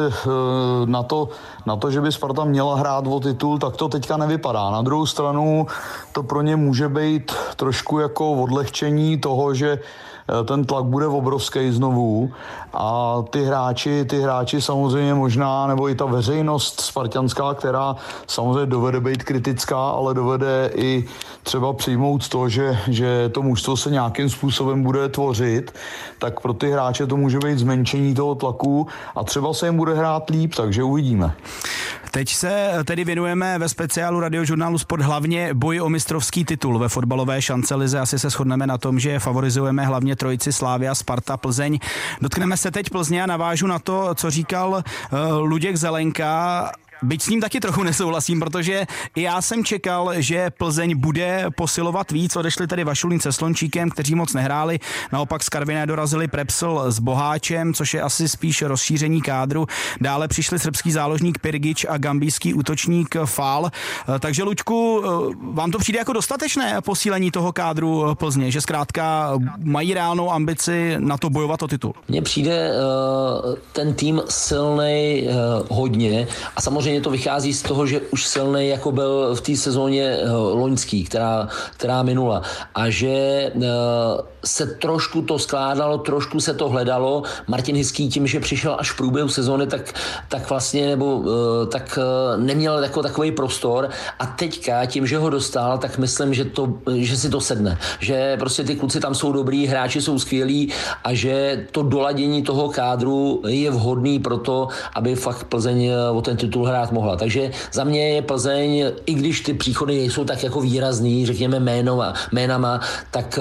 na to, že by Sparta měla hrát o titul, tak to teďka nevypadá. Na druhou stranu to pro ně může být trošku jako odlehčení toho, že ten tlak bude obrovský znovu a ty hráči samozřejmě možná, nebo i ta veřejnost spartanská, která samozřejmě dovede být kritická, ale dovede i třeba přijmout to, že to mužstvo se nějakým způsobem bude tvořit, tak pro ty hráče to může být zmenšení toho tlaku a třeba se jim bude hrát líp, takže uvidíme. Teď se tedy věnujeme ve speciálu Radiožurnálu Sport hlavně boji o mistrovský titul ve fotbalové šance-lize. Asi se shodneme na tom, že favorizujeme hlavně trojici Slavia, Sparta, Plzeň. Dotkneme se teď Plzně a navážu na to, co říkal Luděk Zelenka. Byť s ním taky trochu nesouhlasím, protože i já jsem čekal, že Plzeň bude posilovat víc. Odešli tedy Vašulín se Slončíkem, kteří moc nehráli. Naopak z Karviné dorazili Prepsl s Boháčem, což je asi spíš rozšíření kádru. Dále přišli srbský záložník Pirgič a gambijský útočník Fál. Takže Luďku, vám to přijde jako dostatečné posílení toho kádru Plzně, že zkrátka mají reálnou ambici na to bojovat o titul? Mně přijde ten tým silnej hodně a samozřejmě to vychází z toho, že už silnej jako byl v té sezóně loňský, která minula. A že se trošku to skládalo, trošku se to hledalo. Martin Hiský tím, že přišel až v průběhu sezóny, tak vlastně tak neměl jako takový prostor a teďka tím, že ho dostal, tak myslím, že si to sedne. Že prostě ty kluci tam jsou dobrý, hráči jsou skvělí a že to doladění toho kádru je vhodný pro to, aby fakt Plzeň o ten titul hrát mohla. Takže za mě je Plzeň, i když ty příchody nejsou tak jako výrazný, řekněme jménama, tak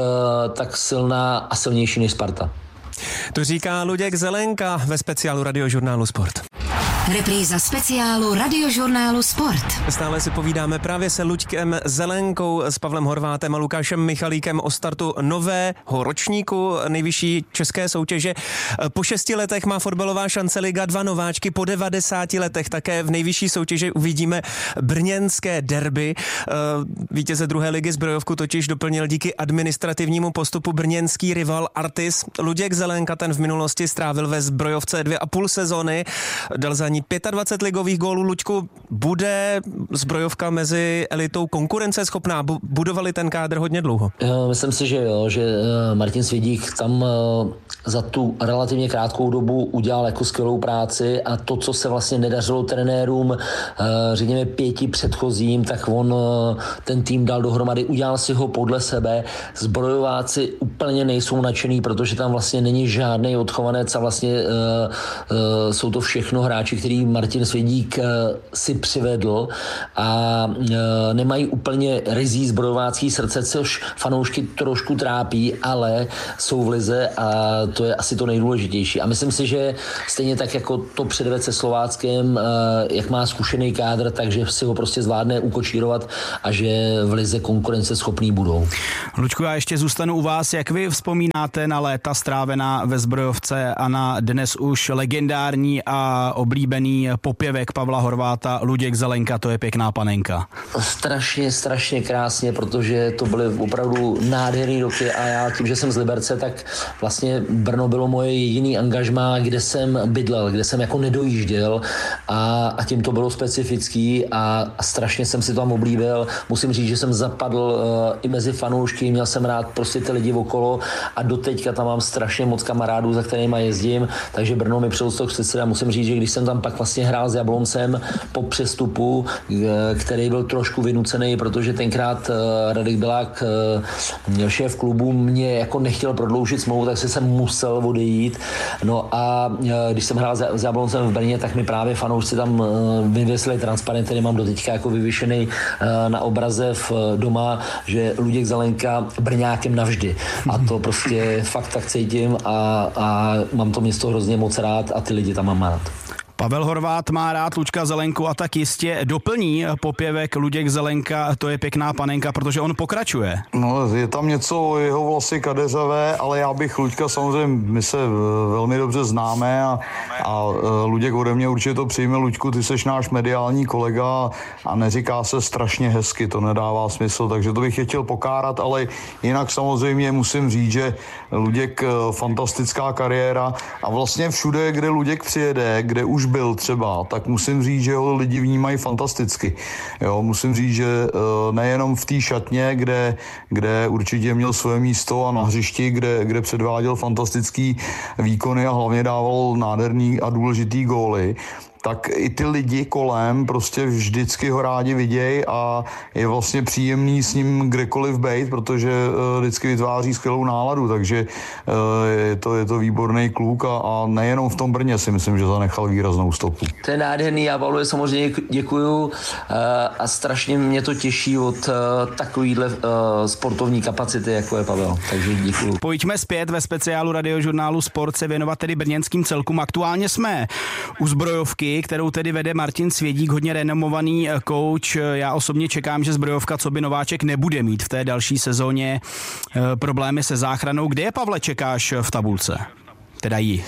silná a silnější než Sparta. To říká Luděk Zelenka ve speciálu Radiožurnálu Sport. Repríza speciálu Radiožurnálu Sport. Stále si povídáme právě se Luďkem Zelenkou, s Pavlem Horvátem a Lukášem Michalíkem o startu nového ročníku nejvyšší české soutěže. Po 6 letech má fotbalová šance Liga 2 nováčky, po 90 letech také v nejvyšší soutěži uvidíme brněnské derby. Vítěze druhé ligy Zbrojovku totiž doplnil díky administrativnímu postupu brněnský rival Artis. Luděk Zelenka, ten v minulosti strávil ve Zbrojovce 2,5 sezony, dal za ní utkání, 25 ligových gólů. Luďku, bude zbrojovka mezi elitou konkurenceschopná? Budovali ten kádr hodně dlouho? Myslím si, že jo, že Martin Svědík tam za tu relativně krátkou dobu udělal jako skvělou práci a to, co se vlastně nedařilo trenérům, řekněme 5 předchozím, tak on ten tým dal dohromady, udělal si ho podle sebe. Zbrojováci úplně nejsou nadšený, protože tam vlastně není žádný odchovanec a vlastně jsou to všechno hráči, který Martin Svědík si přivedl a nemají úplně ryzí zbrojovácký srdce, což fanoušky trošku trápí, ale jsou v lize a to je asi to nejdůležitější. A myslím si, že stejně tak jako to předved se Slováckem, jak má zkušený kádr, takže si ho prostě zvládne ukočírovat a že v lize konkurenceschopný budou. Luďku, já ještě zůstanu u vás. Jak vy vzpomínáte na léta strávená ve zbrojovce a na dnes už legendární a oblíbený popěvek Pavla Horváta Luděk Zelenka, to je pěkná panenka? Strašně krásně, protože to byly opravdu nádherný roky a já tím, že jsem z Liberce, tak vlastně Brno bylo moje jediný angažmá, kde jsem bydlel, kde jsem jako nedojížděl a tím to bylo specifický a strašně jsem si tam oblíbil. Musím říct, že jsem zapadl i mezi fanoušky, měl jsem rád prostě ty lidi okolo a doteďka tam mám strašně moc kamarádů, za kterýma jezdím, takže Brno mi přirostlo k srdci a musím říct, že když jsem tam pak vlastně hrál s Jabloncem po přestupu, který byl trošku vynucený, protože tenkrát Radek Bilák, šéf klubu, mě jako nechtěl prodloužit smlouvu, tak jsem musel odejít. No a když jsem hrál s Jabloncem v Brně, tak mi právě fanoušci tam vyvěsili transparent, který mám doteďka jako vyvěšený na obraze doma, že Luděk Zelenka Brňákem navždy. A to prostě fakt tak cítím a mám to město hrozně moc rád a ty lidi tam mám rád. Pavel Horvát má rád Luďka Zelenku a tak jistě doplní popěvek Luděk Zelenka, to je pěkná panenka, protože on pokračuje. No, je tam něco o jeho vlasy kadeřavé, ale já bych Luďka samozřejmě, my se velmi dobře známe a Luděk ode mě určitě to přijme. Luďku, ty seš náš mediální kolega a neříká se strašně hezky, to nedává smysl, takže to bych je chtěl pokárat, ale jinak samozřejmě musím říct, že Luděk fantastická kariéra a vlastně všude, kde Luděk přijede, kde už byl třeba, tak musím říct, že ho lidi vnímají fantasticky. Jo, musím říct, že nejenom v té šatně, kde určitě měl své místo a na hřišti, kde předváděl fantastický výkony a hlavně dával nádherný a důležitý góly, tak i ty lidi kolem prostě vždycky ho rádi vidějí a je vlastně příjemný s ním kdekoliv bejt, protože vždycky vytváří skvělou náladu, takže je to výborný kluk a nejenom v tom Brně si myslím, že zanechal výraznou stopu. To je nádherný, já Pavlovi samozřejmě děkuju a strašně mě to těší od takovýhle sportovní kapacity, jako je Pavel, takže děkuju. Pojďme zpět ve speciálu Radiožurnálu Sport se věnovat tedy brněnským celkům. Aktuálně jsme u zbrojovky, kterou tedy vede Martin Svědík, hodně renomovaný kouč. Já osobně čekám, že zbrojovka coby nováček nebude mít v té další sezóně problémy se záchranou. Kde je, Pavle, čekáš v tabulce? Teda jí.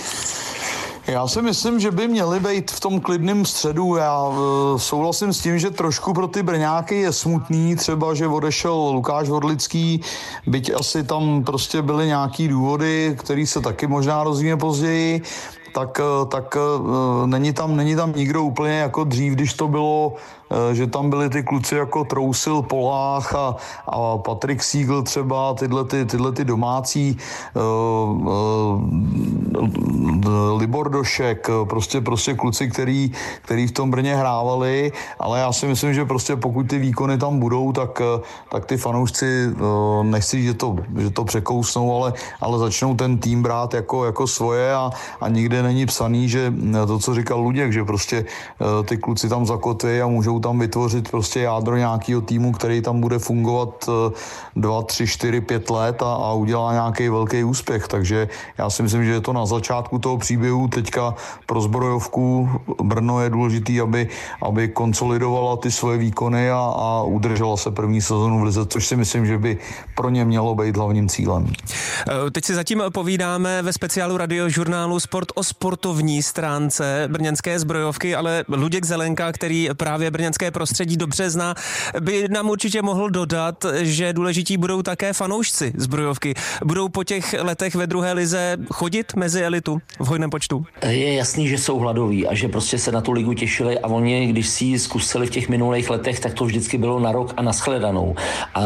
Já si myslím, že by měli být v tom klidném středu. Já souhlasím s tím, že trošku pro ty Brňáky je smutný, třeba, že odešel Lukáš Vodlický, byť asi tam prostě byly nějaký důvody, který se taky možná rozvíjí později, tak není tam nikdo úplně jako dřív, když to bylo, že tam byli ty kluci jako Trousil, Polách a Patrik Siegel třeba, tyhle ty domácí, Libor Došek, prostě kluci, který v tom Brně hrávali, ale já si myslím, že prostě pokud ty výkony tam budou, tak ty fanoušci, nechci, že to překousnou, ale začnou ten tým brát jako svoje a nikde není psaný, že to, co říkal Luděk, že prostě ty kluci tam zakotví a můžou tam vytvořit prostě jádro nějakého týmu, který tam bude fungovat 2, 3, 4, 5 let a udělá nějaký velký úspěch. Takže já si myslím, že je to na začátku toho příběhu. Teďka pro zbrojovku Brno je důležitý, aby konsolidovala ty svoje výkony a udržela se první sezonu v lize, což si myslím, že by pro ně mělo být hlavním cílem. Teď si zatím povídáme ve speciálu Radiožurnálu Sport o sportovní stránce brněnské zbrojovky, ale Luděk Zelenka, který právě brněnské prostředí dobře zná, by nám určitě mohl dodat, že důležití budou také fanoušci zbrojovky. Budou po těch letech ve druhé lize chodit mezi elitu v hojném počtu? Je jasný, že jsou hladoví a že prostě se na tu ligu těšili a oni, když si ji zkusili v těch minulých letech, tak to vždycky bylo na rok a na shledanou. A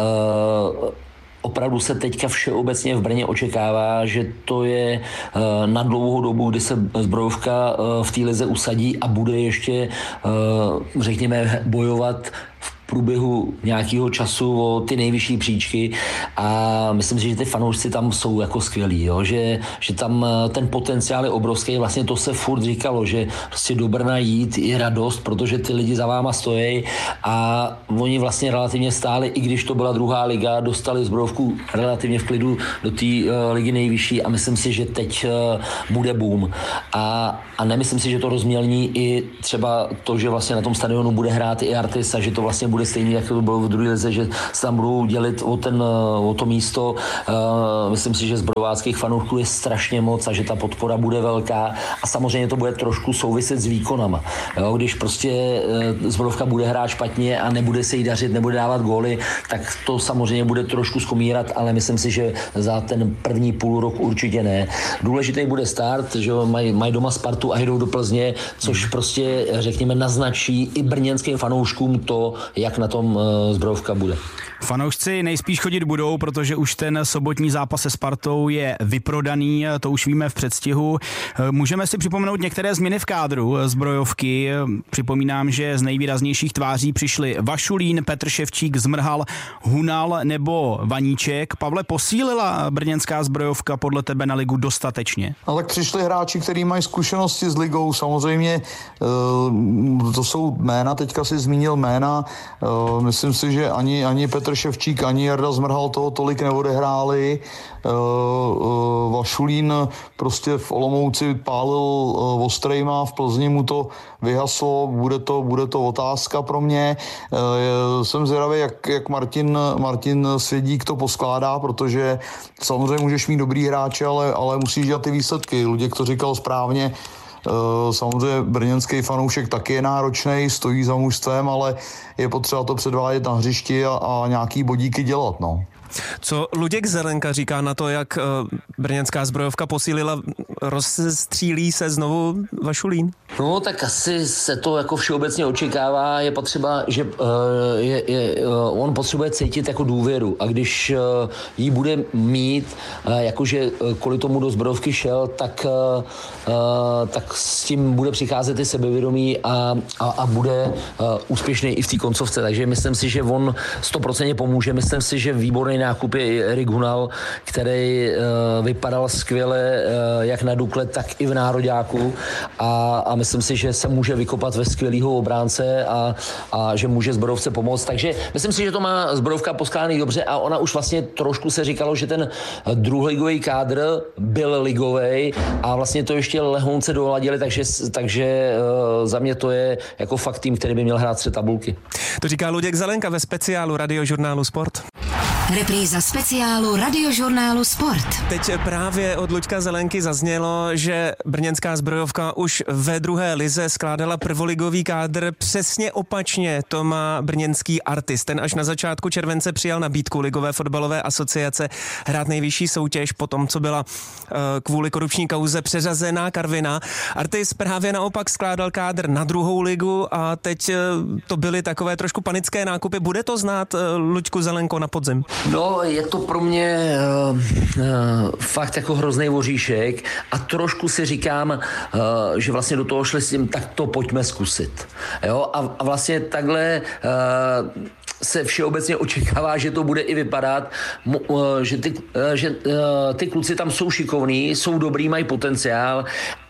opravdu se teďka všeobecně v Brně očekává, že to je na dlouhou dobu, kdy se zbrojovka v té lize usadí a bude ještě, řekněme, bojovat v průběhu nějakého času o ty nejvyšší příčky a myslím si, že ty fanoušci tam jsou jako skvělí, jo? Že tam ten potenciál je obrovský, vlastně to se furt říkalo, že prostě do Brna jít je radost, protože ty lidi za váma stojí a oni vlastně relativně stáli, i když to byla druhá liga, dostali zbrojovku relativně v klidu do té ligy nejvyšší a myslím si, že teď bude boom a nemyslím si, že to rozmělní i třeba to, že vlastně na tom stadionu bude hrát i Artis a že to vlastně bude stejný, jak to bylo v druhé lize, že se tam budou dělit o to místo. Myslím si, že zbrojáckých fanoušků je strašně moc a že ta podpora bude velká a samozřejmě to bude trošku souviset s výkonama. Jo, když prostě zbrojovka bude hrát špatně a nebude se jí dařit, nebude dávat góly, tak to samozřejmě bude trošku skomírat, ale myslím si, že za ten první půl rok určitě ne. Důležitý bude start, že mají doma Spartu a jdou do Plzně, což prostě, řekněme, naznačí i brněnským fanouškům to, jak na tom zbrojovka bude. Fanoušci nejspíš chodit budou, protože už ten sobotní zápas se Spartou je vyprodaný, to už víme v předstihu. Můžeme si připomenout některé změny v kádru zbrojovky. Připomínám, že z nejvýraznějších tváří přišli Vašulín, Petr Ševčík, Zmrhal, Hunal nebo Vaníček. Pavle, posílila brněnská zbrojovka podle tebe na ligu dostatečně? Ale přišli hráči, kteří mají zkušenosti s ligou, samozřejmě to jsou jména, teďka si zmínil jména, myslím si, že ani Petr Ševčík, ani Jarda Zmrhal toho tolik neodehráli. Vašulín prostě v Olomouci pálil ostrejma, v Plzni mu to vyhaslo, bude to otázka pro mě. Jsem zvědavý, jak Martin Svědík to poskládá, protože samozřejmě můžeš mít dobrý hráče, ale musíš dělat ty výsledky. Luděk to říkal správně. Samozřejmě brněnský fanoušek taky je náročný, stojí za mužstvem, ale je potřeba to předvádět na hřišti a nějaký bodíky dělat, no. Co Luděk Zelenka říká na to, jak brněnská zbrojovka posílila, rozstřílí se znovu Vašulín? No tak asi se to jako všeobecně očekává, je potřeba, že on potřebuje cítit jako důvěru a když ji bude mít, jakože kvůli tomu do zbrojovky šel, tak s tím bude přicházet i sebevědomí a bude úspěšný i v té koncovce, takže myslím si, že on 100% pomůže, myslím si, že výborný nákup je Erik Hunal, který vypadal skvěle jak na Dukle, tak i v nároďáku a myslím si, že se může vykopat ve skvělýho obránce a že může zbrojovce pomoct. Takže myslím si, že to má zbrojovka poskládaný dobře a ona už vlastně trošku se říkalo, že ten druholigový kádr byl ligovej a vlastně to ještě lehonce doladili, takže za mě to je jako fakt tým, který by měl hrát střed tabulky. To říká Luděk Zelenka ve speciálu Radiožurnálu Sport. Repríza speciálu Radiožurnálu Sport. Teď právě od Luďka Zelenky zaznělo, že brněnská zbrojovka už ve druhé lize skládala prvoligový kádr. Přesně opačně to má brněnský Artis. Ten až na začátku července přijal nabídku Ligové fotbalové asociace hrát nejvyšší soutěž po tom, co byla kvůli korupční kauze přeřazená Karviná. Artis právě naopak skládal kádr na druhou ligu a teď to byly takové trošku panické nákupy. Bude to znát, Luďku Zelenko, na podzim? No, je to pro mě fakt jako hrozný voříšek a trošku si říkám, že vlastně do toho šli s tím, tak to pojďme zkusit. Jo? A vlastně takhle se všeobecně očekává, že to bude i vypadat, že ty kluci tam jsou šikovní, jsou dobrý, mají potenciál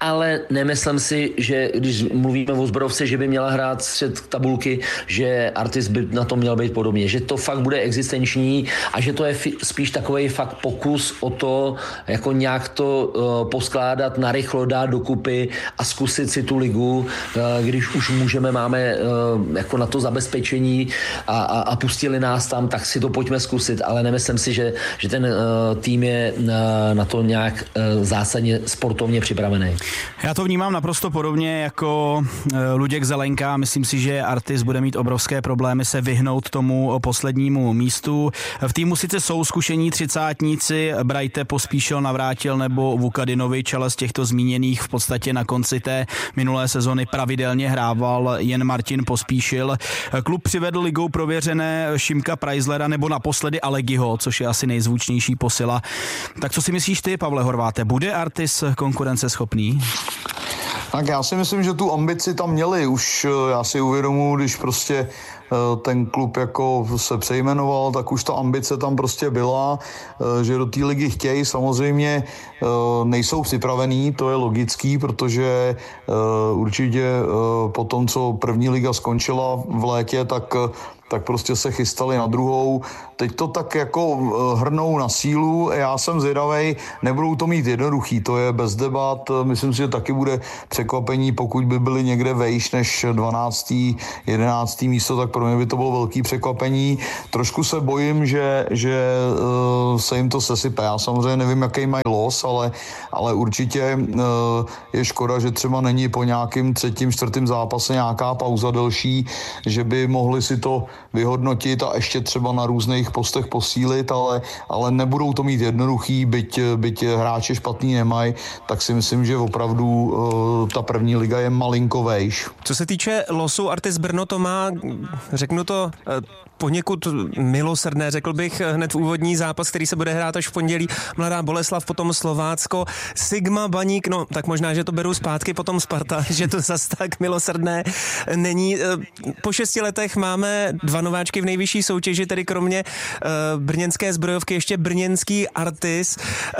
ale nemyslím si, že když mluvíme o Zbrojovce, že by měla hrát střed tabulky, že Artis by na to měl být podobně, že to fakt bude existenční a že to je spíš takový fakt pokus o to, jako nějak to poskládat, narychlo dát dokupy a zkusit si tu ligu, když už máme jako na to zabezpečení a pustili nás tam, tak si to pojďme zkusit, ale nemyslím si, že ten tým je na to nějak zásadně sportovně připravený. Já to vnímám naprosto podobně jako Luděk Zelenka. Myslím si, že Artis bude mít obrovské problémy se vyhnout tomu poslednímu místu. V týmu sice jsou zkušení třicátníci, Brajte, Pospíšil, Navrátil nebo Vukadinovič, ale z těchto zmíněných v podstatě na konci té minulé sezony pravidelně hrával jen Martin Pospíšil. Klub přivedl ligou prověřené Šimka Preislera nebo naposledy Alegiho, což je asi nejzvučnější posila. Tak co si myslíš ty, Pavle Horváte, bude Artis konkurenceschopný? Tak já si myslím, že tu ambici tam měli. Už já si uvědomuji, když prostě ten klub jako se přejmenoval, tak už ta ambice tam prostě byla, že do té ligy chtějí. Samozřejmě nejsou připravení, to je logický, protože určitě po tom, co první liga skončila v létě, tak prostě se chystali na druhou. Teď to tak jako hrnou na sílu. Já jsem zvědavej, nebudou to mít jednoduchý, to je bez debat. Myslím si, že taky bude překvapení, pokud by byli někde vejš než 12. 11. místo, tak pro mě by to bylo velký překvapení. Trošku se bojím, že se jim to sesype. Já samozřejmě nevím, jaký mají los, ale určitě je škoda, že třeba není po nějakým 3., 4. zápase nějaká pauza delší, že by mohli si to vyhodnotit a ještě třeba na různých postech posílit, ale nebudou to mít jednoduchý, byť hráči špatný nemají, tak si myslím, že opravdu ta první liga je malinko vejš. Co se týče losu, Artis Brno to má, řeknu to, poněkud milosrdné, řekl bych, hned v úvodní zápas, který se bude hrát až v pondělí. Mladá Boleslav, potom Slovácko, Sigma, Baník, no tak možná, že to beru zpátky, potom Sparta, že to zas tak milosrdné není. Po 6 letech máme 2 nováčky v nejvyšší soutěži, tedy kromě brněnské Zbrojovky ještě brněnský Artis.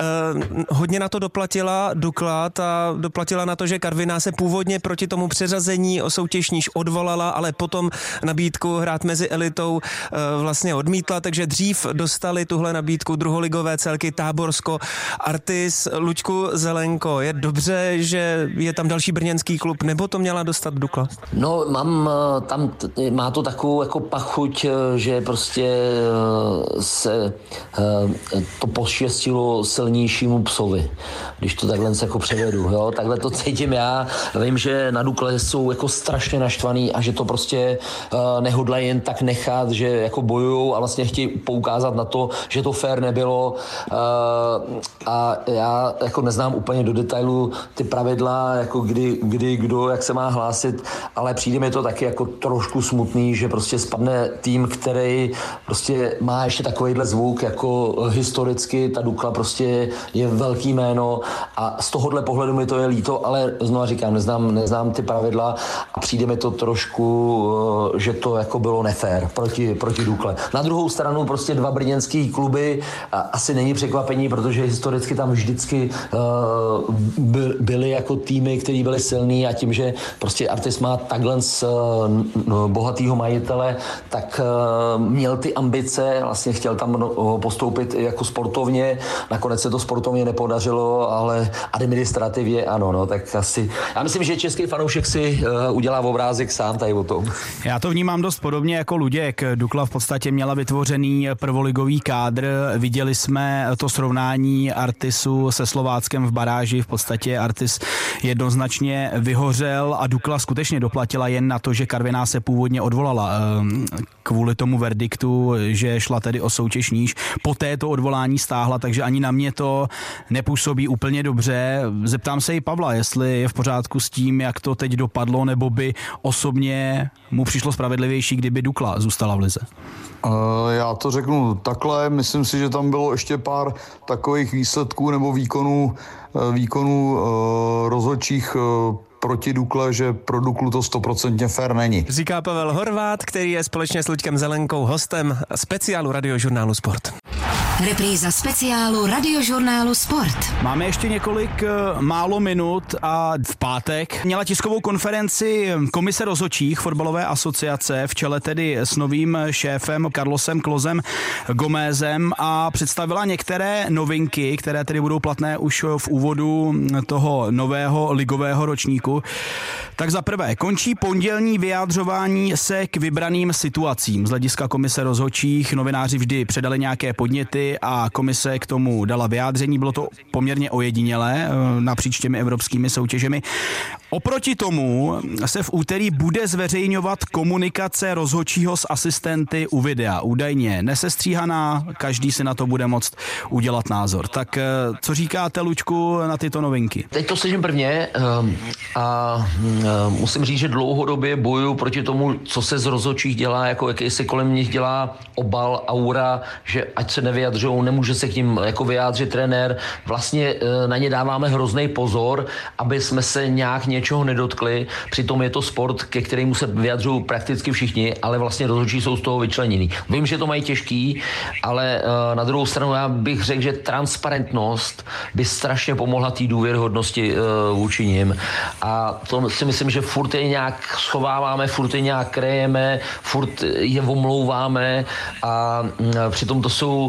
Hodně na to doplatila Duklad a doplatila na to, že Karviná se původně proti tomu přeřazení o soutěž níž odvolala, ale potom nabídku hrát mezi elitou vlastně odmítla, takže dřív dostali tuhle nabídku druholigové celky Táborsko, Artis. Luďku Zelenko, je dobře, že je tam další brněnský klub, nebo to měla dostat Dukla? No, má to takovou jako pachuť, že prostě se to poštěstilo silnějšímu psovi, když to takhle jako převedu, jo, takhle to cítím já. Vím, že na Dukle jsou jako strašně naštvaný a že to prostě nehodlají jen tak nechat, že jako bojujou a vlastně chtějí poukázat na to, že to fair nebylo a já jako neznám úplně do detailu ty pravidla, jako kdy kdo, jak se má hlásit, ale přijde mi to taky jako trošku smutný, že prostě spadne tým, který prostě má ještě takovejhle zvuk, jako historicky ta Dukla prostě je velký jméno a z tohohle pohledu mi to je líto, ale znovu říkám, neznám ty pravidla a přijde mi to trošku, že to jako bylo nefér proti Dukle. Na druhou stranu prostě 2 brněnský kluby asi není překvapení, protože historicky tam vždycky byly jako týmy, který byly silný a tím, že prostě Artis má takhle bohatýho majitele, tak měl ty ambice, vlastně chtěl tam postoupit jako sportovně, nakonec se to sportovně nepodařilo, ale administrativně ano, no, tak asi, já myslím, že český fanoušek si udělá obrázek sám tady o tom. Já to vnímám dost podobně jako Luděk. Dukla v podstatě měla vytvořený prvoligový kádr, viděli jsme to srovnání Artisu se Slováckem v baráži, v podstatě Artis jednoznačně vyhořel a Dukla skutečně doplatila jen na to, že Karviná se původně odvolala kvůli tomu verdiktu, že šla tedy o soutěž níž. Poté to odvolání stáhla, takže ani na mě to nepůsobí úplně dobře. Zeptám se i Pavla, jestli je v pořádku s tím, jak to teď dopadlo, nebo by osobně mu přišlo spravedlivější, kdyby Dukla zůstala v lize. Já to řeknu takhle, myslím si, že tam bylo ještě pár takových výsledků nebo výkonů rozhodčích proti Dukle, že pro Duklu to 100% fér není. Říká Pavel Horvát, který je společně s Luďkem Zelenkou hostem speciálu Radiožurnálu Sport. Repríza speciálu Radiožurnálu Sport. Máme ještě několik málo minut a v pátek měla tiskovou konferenci komise rozhodčích fotbalové asociace v čele tedy s novým šéfem Carlosem Closem Gomezem a představila některé novinky, které tedy budou platné už v úvodu toho nového ligového ročníku. Tak za prvé, končí pondělní vyjádřování se k vybraným situacím. Z hlediska komise rozhodčích novináři vždy předali nějaké podněty a komise k tomu dala vyjádření. Bylo to poměrně ojedinělé napříč těmi evropskými soutěžemi. Oproti tomu se v úterý bude zveřejňovat komunikace rozhodčího s asistenty u videa. Údajně nesestříhaná, každý si na to bude moct udělat názor. Tak co říkáte, Luďku, na tyto novinky? Teď to slyším prvně a musím říct, že dlouhodobě bojuju proti tomu, co se z rozhodčích dělá, jako jaký se kolem nich dělá obal, aura, že ať se nevyjadřujou, nemůže se k ním jako vyjádřit trenér. Vlastně na ně dáváme hrozný pozor, aby jsme se nějak něčeho nedotkli. Přitom je to sport, ke kterému se vyjadřují prakticky všichni, ale vlastně rozhodčí jsou z toho vyčlenění. Vím, že to mají těžký, ale na druhou stranu já bych řekl, že transparentnost by strašně pomohla té důvěryhodnosti vůči nim. A to si myslím, že furt je nějak schováváme, furt je nějak krejeme, furt je omlouváme a přitom to jsou,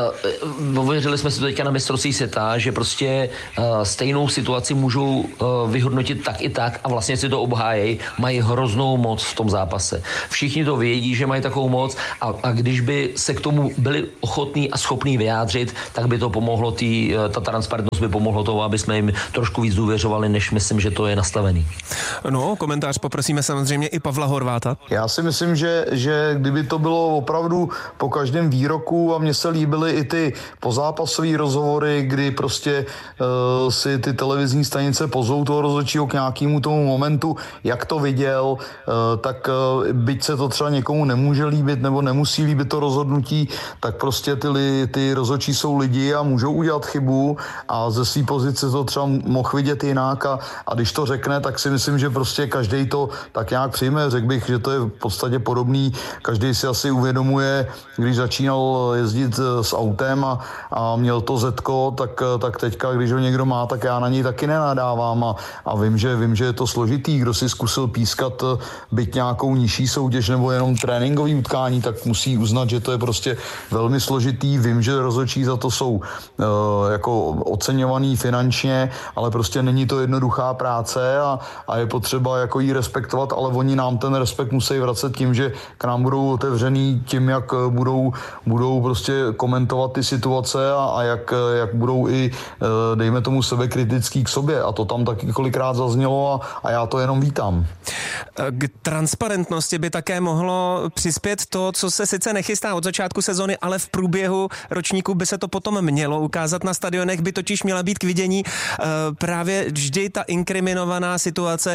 ověřili jsme si to teďka na mistrovství světa, že prostě stejnou situaci můžou vyhodnotit tak i tak a vlastně si to obhájejí, mají hroznou moc v tom zápase. Všichni to vědí, že mají takovou moc a když by se k tomu byli ochotní a schopní vyjádřit, tak by to pomohlo, ta transparentnost by pomohlo tomu, aby jsme jim trošku víc důvěřovali, než myslím, že to je nastavený. No, komentář poprosíme samozřejmě i Pavla Horváta. Já si myslím, že kdyby to bylo opravdu po každém výroku a mně se líbily i ty pozápasové rozhovory, kdy prostě si ty televizní stanice pozvou toho rozhodčího k nějakému tomu momentu, jak to viděl, tak byť se to třeba někomu nemůže líbit nebo nemusí líbit to rozhodnutí, tak prostě ty rozhodčí jsou lidi a můžou udělat chybu a ze své pozice to třeba mohl vidět jinak a když to řekne, tak si myslím, že prostě každý to tak nějak přijme. Řekl bych, že to je v podstatě podobný. Každý si asi uvědomuje, když začínal jezdit s autem a měl to zetko, tak teďka, když ho někdo má, tak já na něj taky nenadávám a vím, že je to složitý. Kdo si zkusil pískat byť nějakou nižší soutěž nebo jenom tréninkový utkání, tak musí uznat, že to je prostě velmi složitý. Vím, že rozhodčí za to jsou jako oceňovaný finančně, ale prostě není to jednoduchá práce a je potřeba jako jí respektovat, ale oni nám ten respekt musí vracet tím, že k nám budou otevřený tím, jak budou prostě komentovat ty situace a jak budou i, dejme tomu, sebekritický k sobě. A to tam taky kolikrát zaznělo a já to jenom vítám. K transparentnosti by také mohlo přispět to, co se sice nechystá od začátku sezony, ale v průběhu ročníku by se to potom mělo ukázat na stadionech, by totiž měla být k vidění právě vždy ta inkriminovaná situace,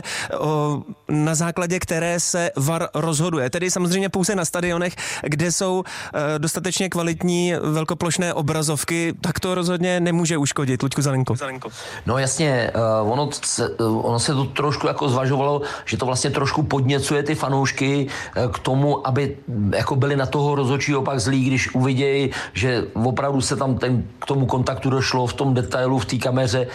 na základě které se VAR rozhoduje. Tedy samozřejmě pouze na stadionech, kde jsou dostatečně kvalitní velkoplošné obrazovky, tak to rozhodně nemůže uškodit. Luďku Zelenko. No jasně, ono se to trošku jako zvažovalo, že to vlastně trošku podněcuje ty fanoušky k tomu, aby jako byli na toho rozhodčího pak zlí, když uvidějí, že opravdu se tam k tomu kontaktu došlo v tom detailu, v té kameře,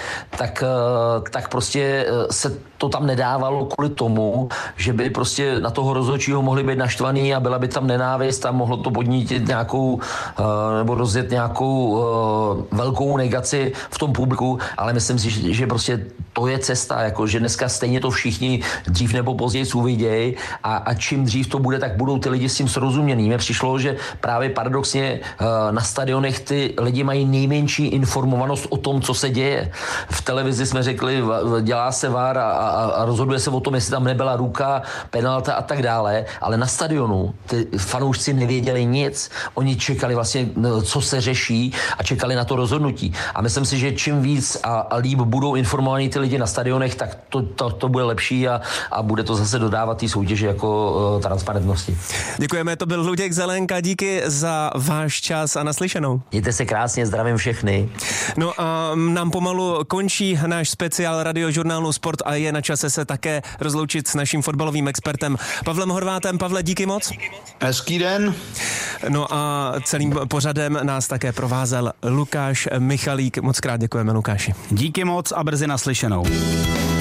tak prostě se to tam nedávalo kvůli tomu, že by prostě na toho rozhodčího mohli být naštvaný a byla by tam nenávist a mohlo to podnítit nějakou nebo rozjet nějakou velkou negaci v tom publiku, ale myslím si, že prostě to je cesta, jako že dneska stejně to všichni dřív nebo později uvidějí a čím dřív to bude, tak budou ty lidi s tím srozuměný. Mně přišlo, že právě paradoxně na stadionech ty lidi mají nejmenší informovanost o tom, co se děje. V televizi jsme řekli, dělá se VAR a rozhoduje se o tom, jestli tam nebyla ruka, penalta a tak dále, ale na stadionu ty fanoušci nevěděli nic, oni čekali vlastně, co se řeší a čekali na to rozhodnutí. A myslím si, že čím víc a líp budou informovaní ty lidi na stadionech, tak to bude lepší a bude to zase dodávat té soutěži jako transparentnosti. Děkujeme, to byl Luděk Zelenka, díky za váš čas a naslyšenou. Mějte se krásně, zdravím všechny. No a nám pomalu končí náš speciál Radiožurnálu Sport a je na čase se také rozloučit s naším fotbalovým expertem Pavlem Horvátem. Pavle, díky moc. Hezký den. No a celým pořadem nás také provázel Lukáš Michalík. Moc krát děkujeme, Lukáši. Díky moc a brzy naslyšenou.